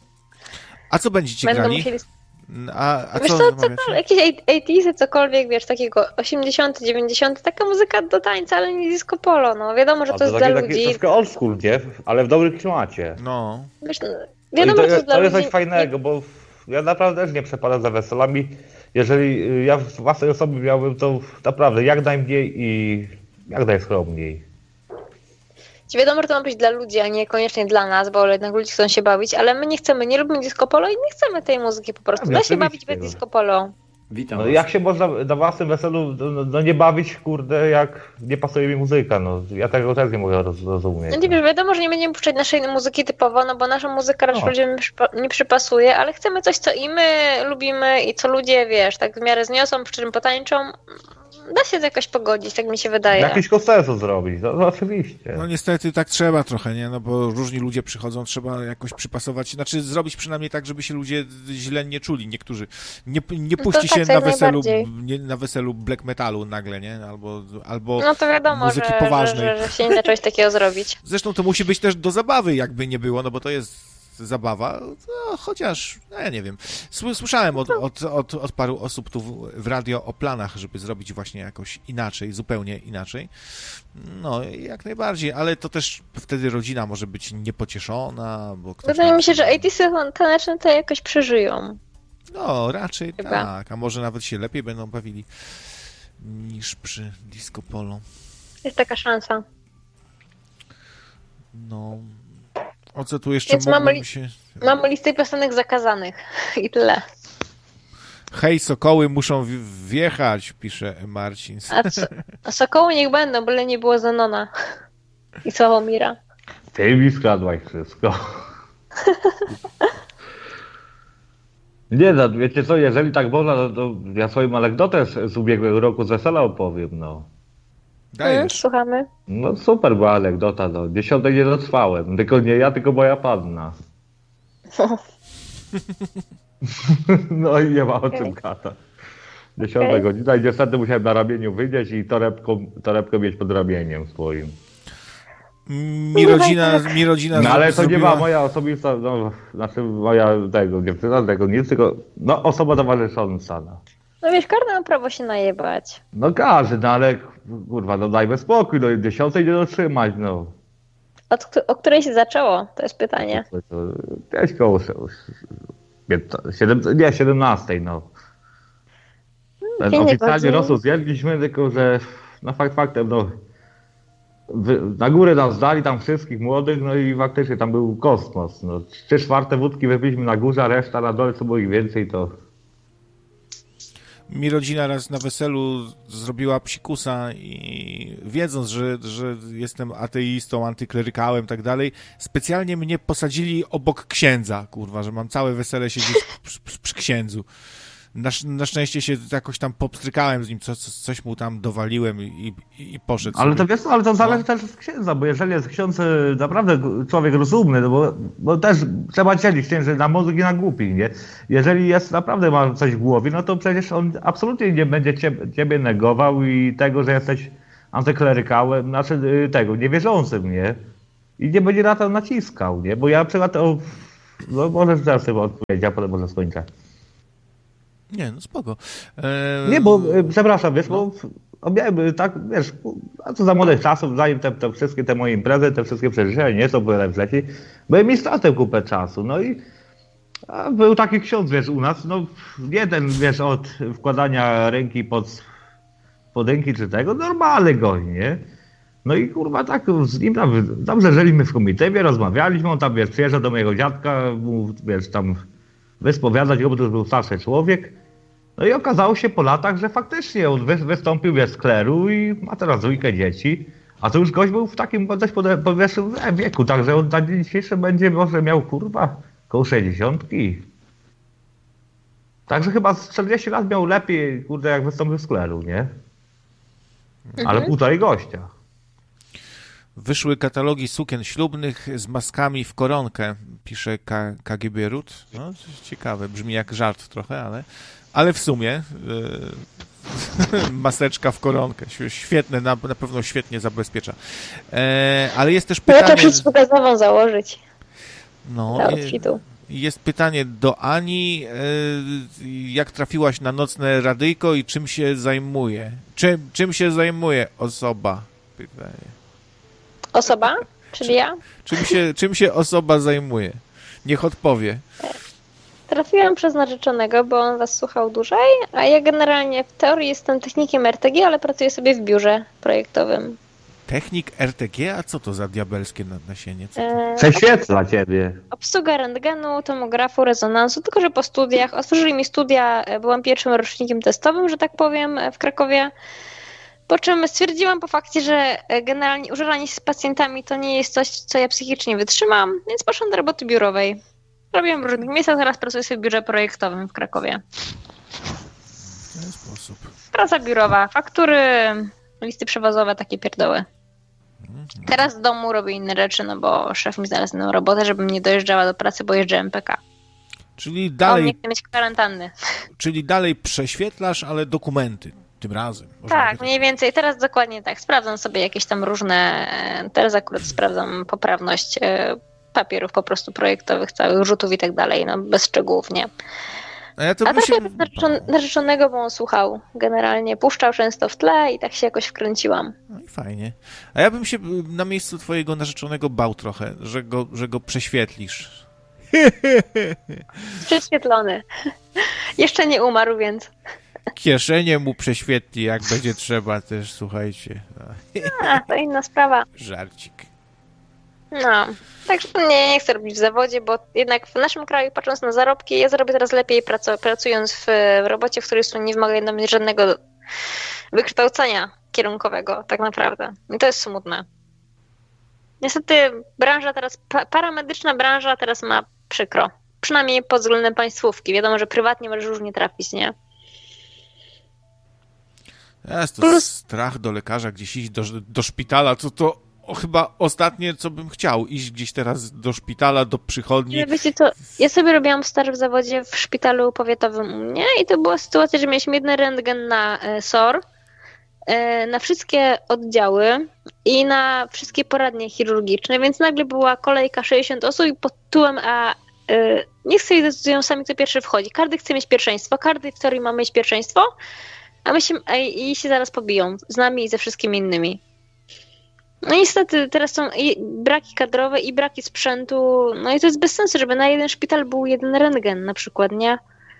A co będziecie Będą grali? Musieli... A, a wiesz co? co, cokolwiek, jakieś osiemdziesiąte, cokolwiek, wiesz, takiego osiemdziesiąte, dziewięćdziesiąte, taka muzyka do tańca, ale nie disco polo, no wiadomo, że to, to jest taki, dla taki ludzi. troszkę old school, nie? Ale w dobrym klimacie. No. Wiesz, no, wiadomo, to, że to jest dla to jest ludzi. coś fajnego, bo ja naprawdę też nie przepadam za weselami. Jeżeli ja w własnej osobie miałbym to naprawdę jak najmniej i jak najskromniej. Wiadomo, że to ma być dla ludzi, a niekoniecznie dla nas, bo jednak ludzie chcą się bawić, ale my nie chcemy, nie lubimy disco polo i nie chcemy tej muzyki po prostu. Da się bawić bez disco polo. Witam. No, jak się można na własnym weselu no, no nie bawić, kurde, jak nie pasuje mi muzyka, no ja tego też nie mogę rozumieć. No nie wiem, wiadomo, że nie będziemy puszczać naszej muzyki typowo, no bo nasza muzyka raczej No. ludziom nie przypasuje, ale chcemy coś, co i my lubimy i co ludzie, wiesz, tak w miarę zniosą, przy czym potańczą. Da się to jakoś pogodzić, tak mi się wydaje. Jakiś konsensus zrobić, no, no oczywiście. No niestety tak trzeba trochę, nie? No bo różni ludzie przychodzą, trzeba jakoś przypasować, znaczy zrobić przynajmniej tak, żeby się ludzie źle nie czuli. Niektórzy nie, nie puści tak, się tak na weselu, najbardziej. nie, na weselu black metalu nagle, nie? Albo, albo No to wiadomo, muzyki że, poważnej. że, że się nie da czegoś takiego zrobić. Zresztą to musi być też do zabawy, jakby nie było, no bo to jest zabawa, no, chociaż, no ja nie wiem. Słyszałem od, od, od, od paru osób tu w, w radio o planach, żeby zrobić właśnie jakoś inaczej, zupełnie inaczej. No, jak najbardziej, ale to też wtedy rodzina może być niepocieszona, bo ktoś... Wydaje tam... mi się, że osiemdziesiąte taneczne to jakoś przeżyją. No, raczej Chyba. tak, a może nawet się lepiej będą bawili niż przy disco polo. Jest taka szansa. No... O co tu jeszcze Więc mamy, mogłoby li- się... mamy listę piosenek zakazanych i tyle. Hej, sokoły muszą w- wjechać, pisze Marcin. A, co, a sokoły niech będą, byle nie było Zenona i Sławomira. Ty mi skradłaś wszystko. Nie no, wiecie co, jeżeli tak można, to, to ja swoją anegdotę z, z ubiegłego roku z wesela opowiem, no. Mm, Dajesz. słuchamy. No super była anegdota, no. Dziesiątej nie dotrwałem. Tylko nie ja, tylko moja panna. No i nie ma o czym gadać. Dziesiąta Okay. godzina i niestety musiałem na ramieniu wyjść i torebką, torebkę mieć pod ramieniem swoim. Mi rodzina, mi rodzina No ale to zrobiła... nie była moja osobista, no, znaczy moja tego, dziewczyna, tego nic, tylko no, osoba towarzysząca. No. No wiesz, każdy ma prawo się najebać. No każdy, no ale kurwa, no dajmy spokój, no dziesiątej nie dotrzymać, no. Od, o której się zaczęło? To jest pytanie. To, to, gdzieś koło siedem, nie, siedemnastej, no. Pięć Oficjalnie godzin. rosół zjedliśmy, tylko że no fakt faktem, no na górę nas dali tam wszystkich młodych, no i faktycznie tam był kosmos. No, trzy czwarte wódki wypiliśmy na górze, a reszta na dole, co było ich więcej, to... Mi rodzina raz na weselu zrobiła psikusa i wiedząc, że, że jestem ateistą, antyklerykałem i tak dalej, specjalnie mnie posadzili obok księdza, kurwa, że mam całe wesele siedzieć przy, przy, przy księdzu. Na, na szczęście się jakoś tam popstrykałem z nim, co, coś mu tam dowaliłem i, i, i poszedł Ale sobie. to wiesz co, ale to zależy no. też od księdza, bo jeżeli jest ksiądz naprawdę człowiek rozumny, no bo, bo też trzeba dzielić księży na mądrych i na głupi, nie? Jeżeli jest naprawdę ma coś w głowie, no to przecież on absolutnie nie będzie ciebie, ciebie negował i tego, że jesteś antyklerykałem, znaczy tego, niewierzącym, nie? I nie będzie na to naciskał, nie? Bo ja na przykład, o, no możesz teraz sobie odpowiedzieć, a potem może skończę. Nie, no spoko. Eee... Nie, bo, przepraszam, wiesz, no. bo miałem tak, wiesz, a co za młodych czasów, zanim te, te wszystkie te moje imprezy, te wszystkie przeżycia, nie są byłem w leci, byłem mi stratem kupę czasu, no i a był taki ksiądz, wiesz, u nas, no jeden, wiesz, od wkładania ręki pod podynki czy tego, normalny gość, nie? No i kurwa tak z nim tam, tam żeśmy w komitewie, rozmawialiśmy, on tam, wiesz, przyjeżdża do mojego dziadka, mu, wiesz, tam wyspowiadać go, bo to już był starszy człowiek. No i okazało się po latach, że faktycznie on wy, wystąpił wiesz, z kleru i ma teraz dwójkę dzieci. A to już gość był w takim dość podwyższonym wieku, także on na dzień dzisiejszy będzie może miał kurwa koło sześćdziesiątki. Także chyba z czterdzieści lat miał lepiej, kurde, jak wystąpił z kleru, nie? Ale mhm. półtorej gościa. Wyszły katalogi sukien ślubnych z maskami w koronkę, pisze K- KGB Rut. No, ciekawe, brzmi jak żart trochę, ale, ale w sumie yy, maseczka w koronkę. Świetne, na, na pewno świetnie zabezpiecza. E, ale jest też pytanie... Trzeba przeciwgazową założyć. No, jest pytanie do Ani. Jak trafiłaś na nocne radyjko i czym się zajmuje? Czym, czym się zajmuje osoba? Pytanie. Osoba? Czyli ja? Czym się, czym się osoba zajmuje? Niech odpowie. Trafiłam przez narzeczonego, bo on was słuchał dłużej, a ja generalnie w teorii jestem technikiem R T G, ale pracuję sobie w biurze projektowym. Technik R T G? A co to za diabelskie nasienie? Eee, Prześwietla ciebie. Obsługa rentgenu, tomografu, rezonansu, tylko że po studiach. Otworzyli mi studia, byłam pierwszym rocznikiem testowym, że tak powiem, w Krakowie. Po czym stwierdziłam po fakcie, że generalnie użeranie się z pacjentami to nie jest coś, co ja psychicznie wytrzymam, więc poszłam do roboty biurowej. Robiłam w różnych miejscach, teraz pracuję sobie w biurze projektowym w Krakowie. W ten sposób. Praca biurowa, faktury, listy przewozowe, takie pierdoły. Teraz w domu robię inne rzeczy, no bo szef mi znalazł inną robotę, żebym nie dojeżdżała do pracy, bo jeżdżę M P K. Czyli dalej... On nie chce mieć kwarantanny. Czyli dalej prześwietlasz, ale dokumenty tym razem. Tak, mniej więcej. Teraz dokładnie tak. Sprawdzam sobie jakieś tam różne... Teraz akurat sprawdzam poprawność papierów po prostu projektowych, całych rzutów i tak dalej, no bez szczegółów, nie. A, ja to A się... tak narzeczonego, bo on słuchał generalnie, puszczał często w tle i tak się jakoś wkręciłam. No i fajnie. A ja bym się na miejscu twojego narzeczonego bał trochę, że go, że go prześwietlisz. Prześwietlony. Jeszcze nie umarł, więc... Kieszenie mu prześwietli, jak będzie trzeba też, słuchajcie. A, to inna sprawa. Żarcik. No, także nie, nie chcę robić w zawodzie, bo jednak w naszym kraju, patrząc na zarobki, ja zarobię teraz lepiej pracu- pracując w, w robocie, w której nie wymagają mieć żadnego wykształcenia kierunkowego, tak naprawdę. I to jest smutne. Niestety branża teraz, pa- paramedyczna branża teraz ma przykro. Przynajmniej pod względem państwówki. Wiadomo, że prywatnie możesz różnie trafić, nie? Jest to Plus... strach do lekarza, gdzieś iść do, do szpitala, co to o, chyba ostatnie, co bym chciał, iść gdzieś teraz do szpitala, do przychodni. Wiecie co, ja sobie robiłam staż w zawodzie w szpitalu powiatowym u mnie i to była sytuacja, że mieliśmy jeden rentgen na S O R, na wszystkie oddziały i na wszystkie poradnie chirurgiczne, więc nagle była kolejka sześćdziesiąt osób i pod tytułem, a y, niech sobie decydują sami, kto pierwszy wchodzi. Każdy chce mieć pierwszeństwo, każdy w teorii ma mieć pierwszeństwo, a my się, a, i się zaraz pobiją z nami i ze wszystkimi innymi. No niestety teraz są i braki kadrowe i braki sprzętu, no i to jest bez sensu, żeby na jeden szpital był jeden rentgen na przykład, nie?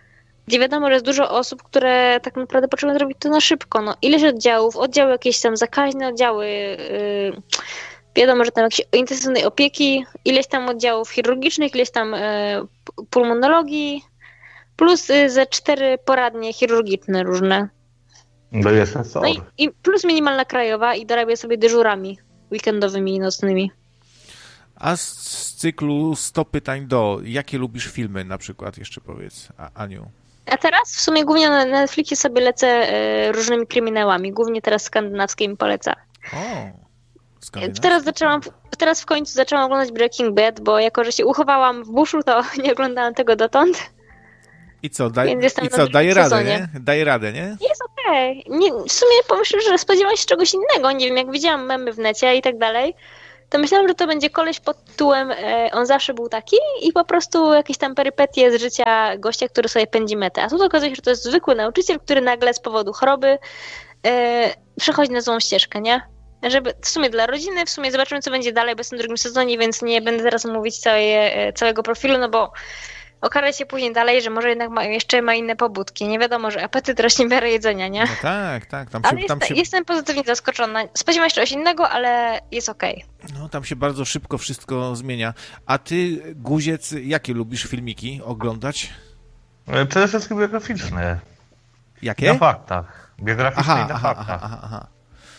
gdzie wiadomo, że jest dużo osób, które tak naprawdę potrzebują zrobić to na szybko. No, ileś oddziałów, oddziały jakieś tam zakaźne oddziały, yy, wiadomo, że tam jakieś intensywnej opieki, ileś tam oddziałów chirurgicznych, ileś tam yy, pulmonologii, plus yy, ze cztery poradnie chirurgiczne różne. No jest sensor. No i, i plus minimalna krajowa i dorabia sobie dyżurami weekendowymi i nocnymi. A z, z cyklu sto pytań do, jakie lubisz filmy na przykład, jeszcze powiedz, A, Aniu? A teraz w sumie głównie na Netflixie sobie lecę e, różnymi kryminałami, głównie teraz skandynawskie mi poleca. O, skandynawskie. Teraz zaczęłam, teraz w końcu zaczęłam oglądać Breaking Bad, bo jako, że się uchowałam w buszu, to nie oglądałam tego dotąd. I co, daj, Więc jestem i na co daje radę, sezonie. nie? Daje radę, nie? Jest okej. Nie, w sumie pomyślę, że spodziewałam się czegoś innego. Nie wiem, jak widziałam memy w necie i tak dalej, to myślałam, że to będzie koleś pod tytułem e, on zawsze był taki i po prostu jakieś tam perypetie z życia gościa, który sobie pędzi metę. A tu okazuje się, że to jest zwykły nauczyciel, który nagle z powodu choroby e, przechodzi na złą ścieżkę, nie? Żeby, w sumie dla rodziny, w sumie zobaczymy, co będzie dalej, bo jestem w drugim sezonie, więc nie będę teraz mówić całej, całego profilu, no bo okaże się później dalej, że może jednak ma, jeszcze ma inne pobudki. Nie wiadomo, że apetyt rośnie w miarę jedzenia, nie? No tak, tak. Tam się, ale jest, tam się... jestem pozytywnie zaskoczona. Spodziewałam się czegoś innego, ale jest okej. No tam się bardzo szybko wszystko zmienia. A ty, Guziec, jakie lubisz filmiki oglądać? Przede wszystkim biograficzne. Jakie? Na faktach. Biograficzne Aha, i na aha, faktach. aha, aha.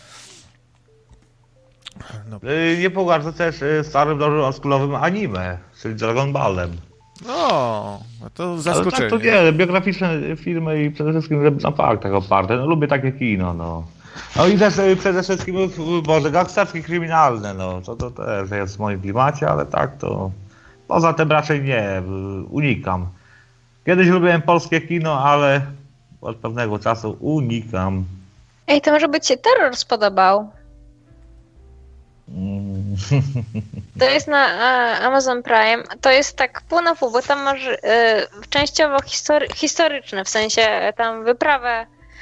No. Nie pogardzę też starym, dobrym, oldschoolowym anime, czyli Dragon Ballem. O, no to zaskoczenie. Ale tak to nie, biograficzne filmy i przede wszystkim żeby na faktach oparte. No lubię takie kino, no. No i też przede wszystkim, może gangsterskie, kryminalne, no. To, to też jest w moim klimacie, ale tak to... Poza tym raczej nie, unikam. Kiedyś lubiłem polskie kino, ale od pewnego czasu unikam. Ej, to może by ci się Terror spodobał. To jest na a, Amazon Prime. To jest tak pół na pół, bo tam masz y, częściowo history, historyczne, w sensie tam wyprawę,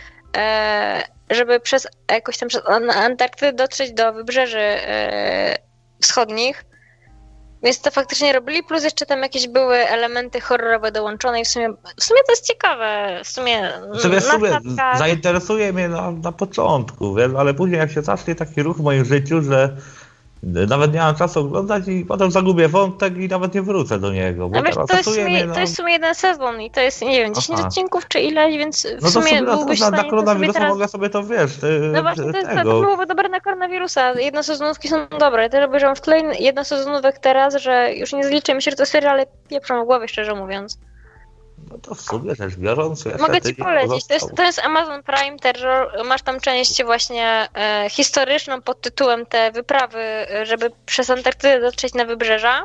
y, żeby przez jakoś tam przez Antarktydę dotrzeć do wybrzeży y, wschodnich. Więc to faktycznie robili, plus jeszcze tam jakieś były elementy horrorowe dołączone i w sumie, w sumie to jest ciekawe. W sumie, Sobie, sobie statkach... zainteresuje mnie na, na początku, wiesz, ale później jak się zacznie taki ruch w moim życiu, że nawet nie mam czasu oglądać i potem zagubię wątek i nawet nie wrócę do niego. Bo A wiesz, to jest, sumie, mnie, no... to jest w sumie jeden sezon i to jest, nie wiem, dziesięć Aha. odcinków czy ileś, więc w No to sumie sobie byłbyś na, w na, stanie na koronawirusa teraz... mogę sobie to, wiesz, ty, No właśnie, to, jest, to tego. byłoby dobre na koronawirusa. Jednosezonówki są dobre. Też obejrzałam w tyle jednosezonówek teraz, że już nie zliczę, myślę, że to seriale pieprzą w głowie, szczerze mówiąc. No to w sumie rzecz biorąc... Mogę ci polecić. To jest, to jest Amazon Prime Terror. Masz tam część właśnie e, historyczną pod tytułem te wyprawy, żeby przez Antarktydę dotrzeć na wybrzeża.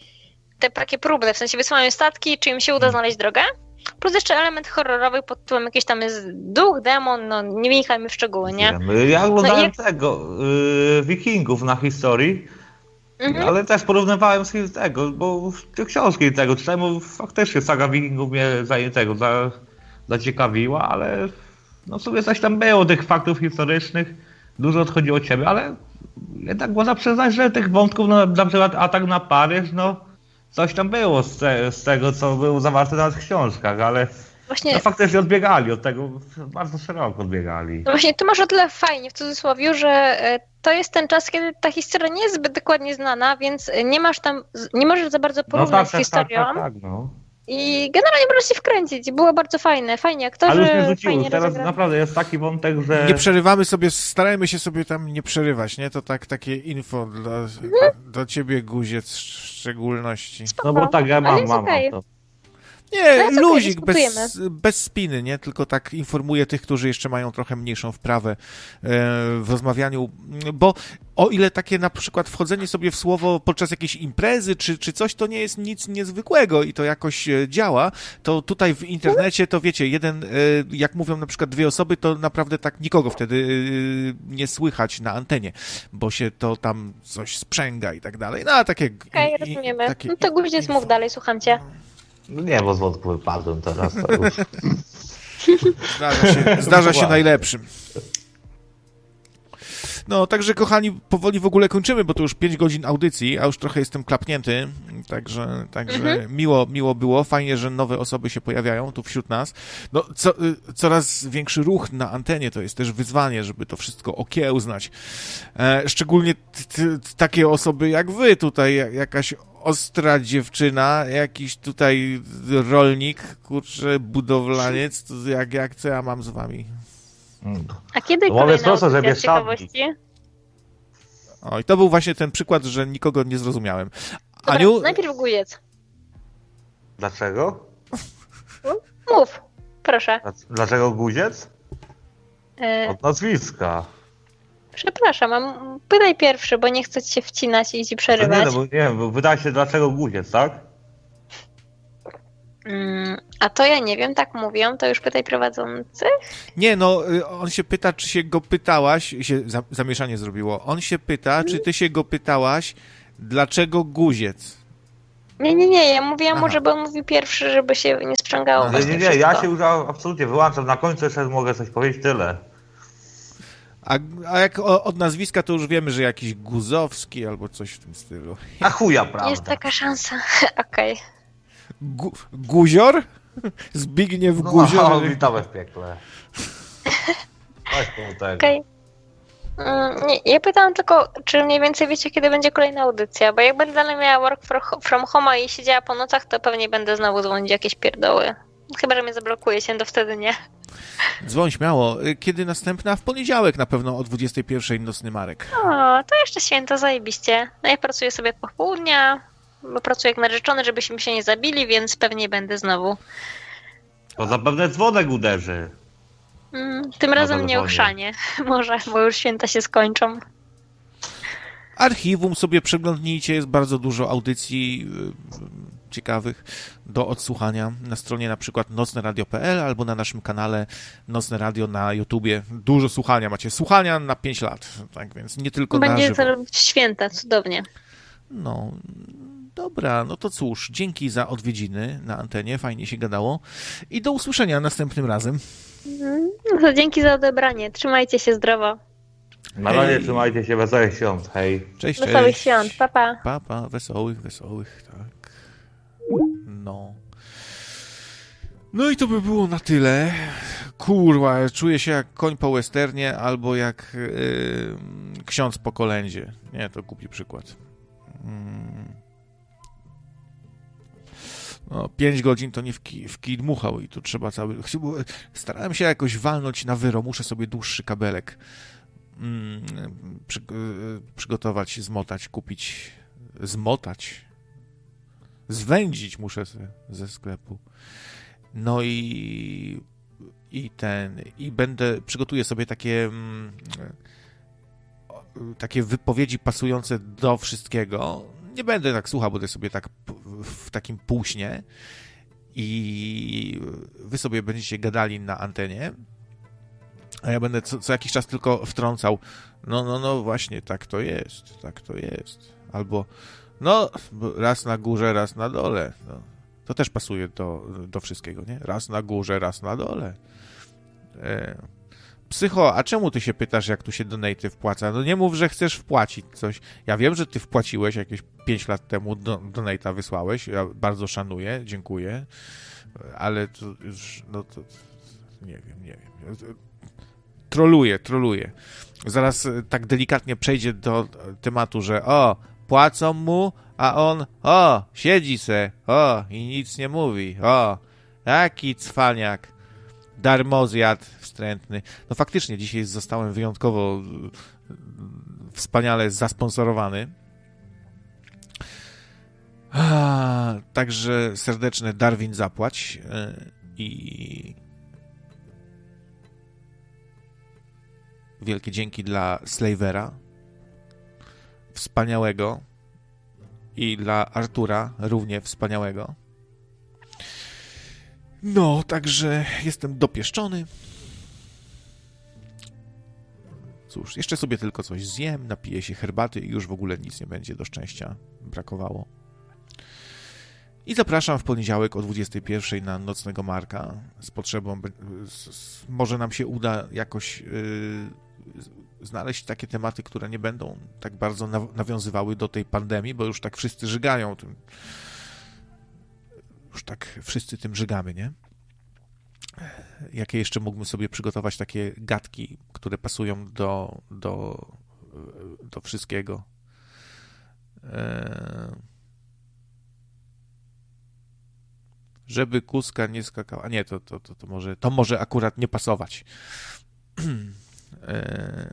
Te takie próbne, w sensie wysyłają statki, czy im się uda znaleźć drogę. Plus jeszcze element horrorowy pod tytułem jakiś tam jest duch, demon, no nie wnikajmy w szczegóły, nie? Wiem. Ja oglądałem No jak... tego, y, Wikingów na historii, Mhm. ale też porównywałem z tego, bo te książki tego czytałem, bo faktycznie saga Wikingów mnie zajętego za, zaciekawiła, ale no w sumie coś tam było, tych faktów historycznych, dużo odchodziło od siebie, ale jednak można przyznać, że tych wątków, no, na przykład atak na Paryż, no coś tam było z, te, z tego, co było zawarte nawet w książkach, ale Właśnie... no, faktycznie odbiegali od tego, bardzo szeroko odbiegali. No właśnie, tu masz o tyle fajnie w cudzysłowie, że e, to jest ten czas, kiedy ta historia nie jest zbyt dokładnie znana, więc nie masz tam, nie możesz za bardzo porównać no tak, z tak, historią. Tak, tak, tak, no. I generalnie możesz się wkręcić. Było bardzo fajne, fajnie aktorzy, Ale już mnie rzuciło, fajnie teraz rozegrane. naprawdę jest taki wątek, że... Nie przerywamy sobie, starajmy się sobie tam nie przerywać, nie? To tak takie info dla, do ciebie, Guziec, w szczególności. No bo tak, ja Ale mam, jest mam, okej. mam to. Nie, jest okej, luzik, dyskutujemy. bez, bez spiny, nie? Tylko tak informuję tych, którzy jeszcze mają trochę mniejszą wprawę e, w rozmawianiu, bo o ile takie na przykład wchodzenie sobie w słowo podczas jakiejś imprezy czy, czy coś, to nie jest nic niezwykłego i to jakoś e, działa, to tutaj w internecie to wiecie, jeden, e, jak mówią na przykład dwie osoby, to naprawdę tak nikogo wtedy e, nie słychać na antenie, bo się to tam coś sprzęga i tak dalej. No, a takie... Okej, i- rozumiemy. takie No to Guździec, info. mów dalej, słucham cię. No nie, bo z wątku wypadłem teraz. To już. Zdarza się, zdarza się najlepszym. No, także kochani, powoli w ogóle kończymy, bo to już pięć godzin audycji, a już trochę jestem klapnięty, także, także mhm. miło, miło było, fajnie, że nowe osoby się pojawiają tu wśród nas. No, co, coraz większy ruch na antenie, to jest też wyzwanie, żeby to wszystko okiełznać. E, szczególnie t, t, takie osoby jak wy tutaj, jakaś ostra dziewczyna, jakiś tutaj rolnik, kurczę, budowlaniec, to jak, jak co ja mam z wami? A kiedy kolejna audycja z ciekawości? Oj, to był właśnie ten przykład, że nikogo nie zrozumiałem. Dobra, Aniu... najpierw Guziec. Dlaczego? Mów, proszę. Dlaczego Guziec? E... Od nazwiska. Przepraszam, mam... pytaj pierwszy, bo nie chcę ci się wcinać i ci przerywać. Nie, no bo nie wiem, bo wydaje się, dlaczego Guziec, tak? Mm, a to ja nie wiem, tak mówią, to już pytaj prowadzący. Nie, no, on się pyta, czy się go pytałaś, się zamieszanie zrobiło, on się pyta, czy ty się go pytałaś, dlaczego Guziec? Nie, nie, nie, ja mówiłam mu, żeby on mówił pierwszy, żeby się nie sprzęgało. Nie, nie, nie, ja się już absolutnie wyłączam, na końcu jeszcze mogę coś powiedzieć, tyle. A, a jak o, od nazwiska, to już wiemy, że jakiś Guzowski albo coś w tym stylu. A chuja, prawda? Jest taka szansa, okej. Okay. Gu, guzior? Zbigniew no, Guzior? No, witamy w piekle. Okej. Okay. Mm, nie, ja pytałam tylko, czy mniej więcej wiecie, kiedy będzie kolejna audycja, bo jak będę dalej miała work from home i siedziała po nocach, to pewnie będę znowu dzwonić jakieś pierdoły. Chyba, że mnie zablokuje się, to wtedy nie. Dzwoń śmiało. Kiedy następna? W poniedziałek na pewno o dwudziestej pierwszej Nocny Marek. O, to jeszcze święto, zajebiście. No ja pracuję sobie po południa, bo pracuję jak narzeczony, żebyśmy się nie zabili, więc pewnie będę znowu. To zapewne dzwonek uderzy. Mm, tym razem nie ochrzanie. Może, bo już święta się skończą. Archiwum sobie przeglądnijcie, jest bardzo dużo audycji y, ciekawych do odsłuchania na stronie na przykład nocne radio kropka p l albo na naszym kanale Nocne Radio na YouTubie. Dużo słuchania macie. Słuchania na pięć lat, tak więc nie tylko Będzie na żywo. to święta, cudownie. No, dobra, no to cóż, dzięki za odwiedziny na antenie, fajnie się gadało i do usłyszenia następnym razem. No to dzięki za odebranie, trzymajcie się zdrowo. Na razie trzymajcie się, wesołych świąt, hej. Cześć, cześć. Wesołych świąt, papa. Papa, wesołych, wesołych, tak. No. No i to by było na tyle. Kurwa, czuję się jak koń po westernie albo jak yy, ksiądz po kolędzie. Nie, to głupi przykład. Hmm. No, pięć godzin to nie w kij, w kij dmuchał i tu trzeba cały... Starałem się jakoś walnąć na wyro, muszę sobie dłuższy kabelek mm, przy, przygotować, zmotać, kupić, zmotać, zwędzić muszę ze, ze sklepu. No i i ten, i będę, przygotuję sobie takie mm, takie wypowiedzi pasujące do wszystkiego. Nie będę tak słuchał, będę sobie tak w takim półśnie i wy sobie będziecie gadali na antenie, a ja będę co, co jakiś czas tylko wtrącał, no, no, no właśnie, tak to jest, tak to jest. Albo, no, raz na górze, raz na dole. No, to też pasuje do, do wszystkiego, nie? Raz na górze, raz na dole. E, Psycho, a czemu ty się pytasz, jak tu się donaty wpłaca? No nie mów, że chcesz wpłacić coś. Ja wiem, że ty wpłaciłeś jakieś pięć lat temu, do, donata wysłałeś. Ja bardzo szanuję, dziękuję. Ale to już, no to nie wiem, nie wiem. Troluję, troluję. Zaraz tak delikatnie przejdzie do tematu, że o, płacą mu, a on, o, siedzi se, o, i nic nie mówi, o, jaki cwaniak. Darmozjad wstrętny. No faktycznie, dzisiaj zostałem wyjątkowo wspaniale zasponsorowany. A, także serdeczne Darwin zapłać i wielkie dzięki dla Slavera wspaniałego i dla Artura równie wspaniałego. No, także jestem dopieszczony. Cóż, jeszcze sobie tylko coś zjem, napiję się herbaty i już w ogóle nic nie będzie do szczęścia brakowało. I zapraszam w poniedziałek o dwudziestej pierwszej na Nocnego Marka z potrzebą, może nam się uda jakoś yy, znaleźć takie tematy, które nie będą tak bardzo nawiązywały do tej pandemii, bo już tak wszyscy żygają tym. Już tak wszyscy tym żygamy, nie? Jakie jeszcze mógłbym sobie przygotować takie gadki, które pasują do, do, do wszystkiego? Eee... Żeby kuska nie skakała. A nie, to, to, to, to, może, to może akurat nie pasować. eee...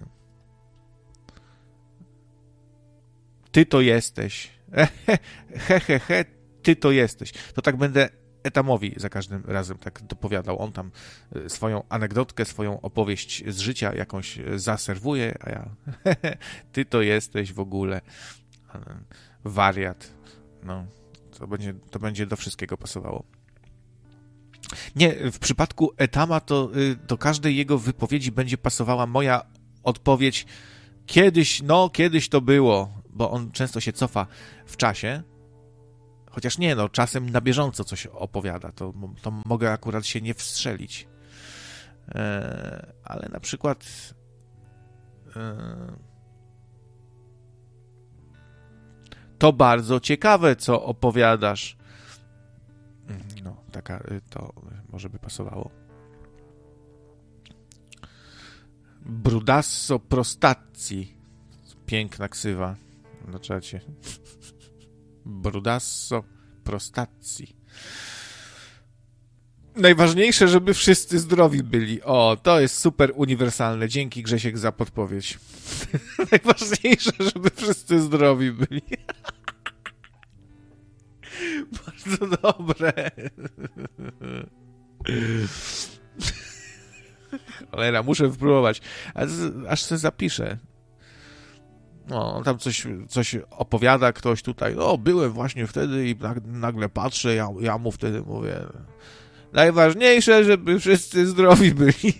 Ty to jesteś. He, he, he, ty to jesteś. To tak będę Etamowi za każdym razem tak dopowiadał. On tam swoją anegdotkę, swoją opowieść z życia jakąś zaserwuje, a ja ty to jesteś w ogóle wariat. No, to będzie, to będzie do wszystkiego pasowało. Nie, w przypadku Etama to do każdej jego wypowiedzi będzie pasowała moja odpowiedź kiedyś, no kiedyś to było, bo on często się cofa w czasie. Chociaż nie, no, czasem na bieżąco coś opowiada, to, to mogę akurat się nie wstrzelić. E, ale na przykład e, to bardzo ciekawe, co opowiadasz. No, taka, to może by pasowało. Brudasso prostazzi. Piękna ksywa na czacie. Brudasso prostazzi. Najważniejsze, żeby wszyscy zdrowi byli. O, to jest super uniwersalne. Dzięki, Grzesiek, za podpowiedź. Najważniejsze, żeby wszyscy zdrowi byli. Bardzo dobre. Cholera, muszę wypróbować. Aż sobie zapiszę. No, tam coś, coś opowiada ktoś tutaj, o, byłem właśnie wtedy i nagle patrzę, ja, ja mu wtedy mówię, najważniejsze, żeby wszyscy zdrowi byli.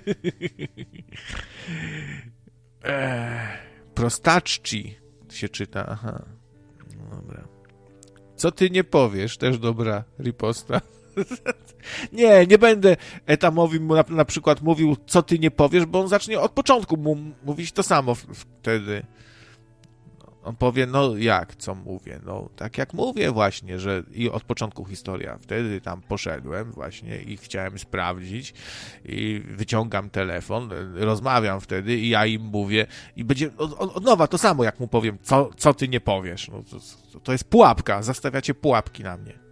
Prostacci się czyta, aha. Dobra. Co ty nie powiesz? Też dobra riposta. Nie, nie będę Etamowi na, na przykład mówił, co ty nie powiesz, bo on zacznie od początku mu mówić to samo wtedy. On powie, no jak, co mówię? No tak jak mówię właśnie, że i od początku historia. Wtedy tam poszedłem właśnie i chciałem sprawdzić i wyciągam telefon, rozmawiam wtedy i ja im mówię i będzie od, od nowa to samo, jak mu powiem, co, co ty nie powiesz. No, to, to jest pułapka, zastawiacie pułapki na mnie.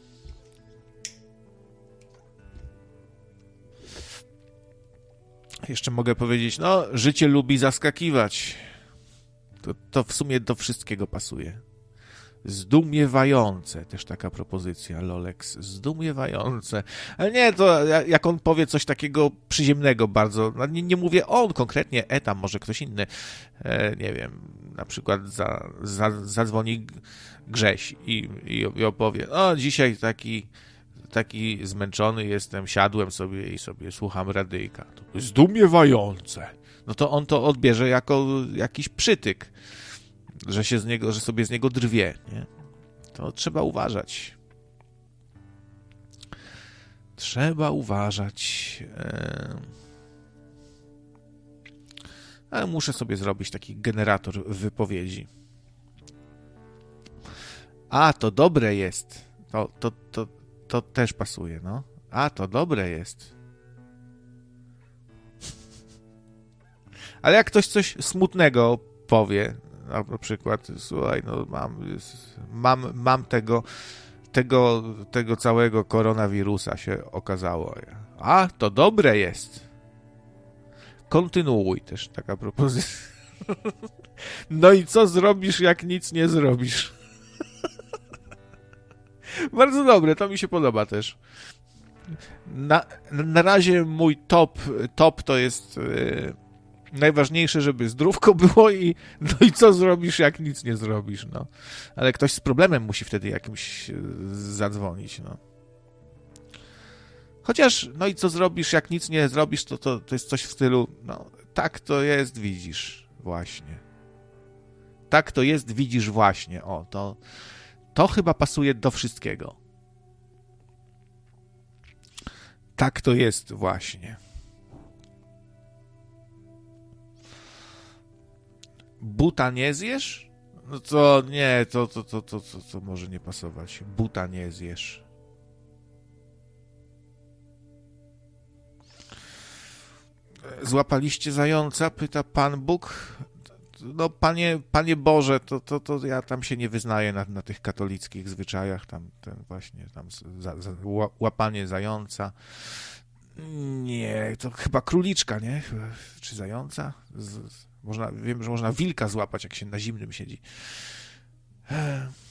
Jeszcze mogę powiedzieć, no życie lubi zaskakiwać. To, to w sumie do wszystkiego pasuje. Zdumiewające, też taka propozycja, Lolex, zdumiewające. Ale nie, to jak on powie coś takiego przyziemnego bardzo, no nie, nie mówię on konkretnie, Etam, może ktoś inny, e, nie wiem, na przykład za, za, zadzwoni Grześ i, i, i opowie, no dzisiaj taki, taki zmęczony jestem, siadłem sobie i sobie słucham radyjka. To zdumiewające. No to on to odbierze jako jakiś przytyk, że się z niego, że sobie z niego drwie, nie? To trzeba uważać. Trzeba uważać. Ale muszę sobie zrobić taki generator wypowiedzi. A, to dobre jest. To, to, to, to też pasuje, no. A, to dobre jest. Ale jak ktoś coś smutnego powie, na przykład, słuchaj, no mam, mam, mam tego, tego, tego całego koronawirusa się okazało. A, to dobre jest. Kontynuuj też, taka propozycja. No i co zrobisz, jak nic nie zrobisz? Bardzo dobre, to mi się podoba też. Na, na razie mój top, top to jest... Yy, najważniejsze, żeby zdrówko było i no i co zrobisz, jak nic nie zrobisz, no. Ale ktoś z problemem musi wtedy jakimś zadzwonić, no. Chociaż, no i co zrobisz, jak nic nie zrobisz, to, to, to jest coś w stylu, no, tak to jest, widzisz, właśnie. Tak to jest, widzisz, właśnie. O, to, to chyba pasuje do wszystkiego. Tak to jest, właśnie. buta nie zjesz? No to nie, to, to, to, to, to, to może nie pasować. Buta nie zjesz. Złapaliście zająca? Pyta Pan Bóg. No, panie, panie Boże, to, to, to ja tam się nie wyznaję na, na tych katolickich zwyczajach, tam ten właśnie, tam za, za, łapanie zająca. Nie, to chyba króliczka, nie? Czy zająca? Z, można, wiem, że można wilka złapać, jak się na zimnym siedzi.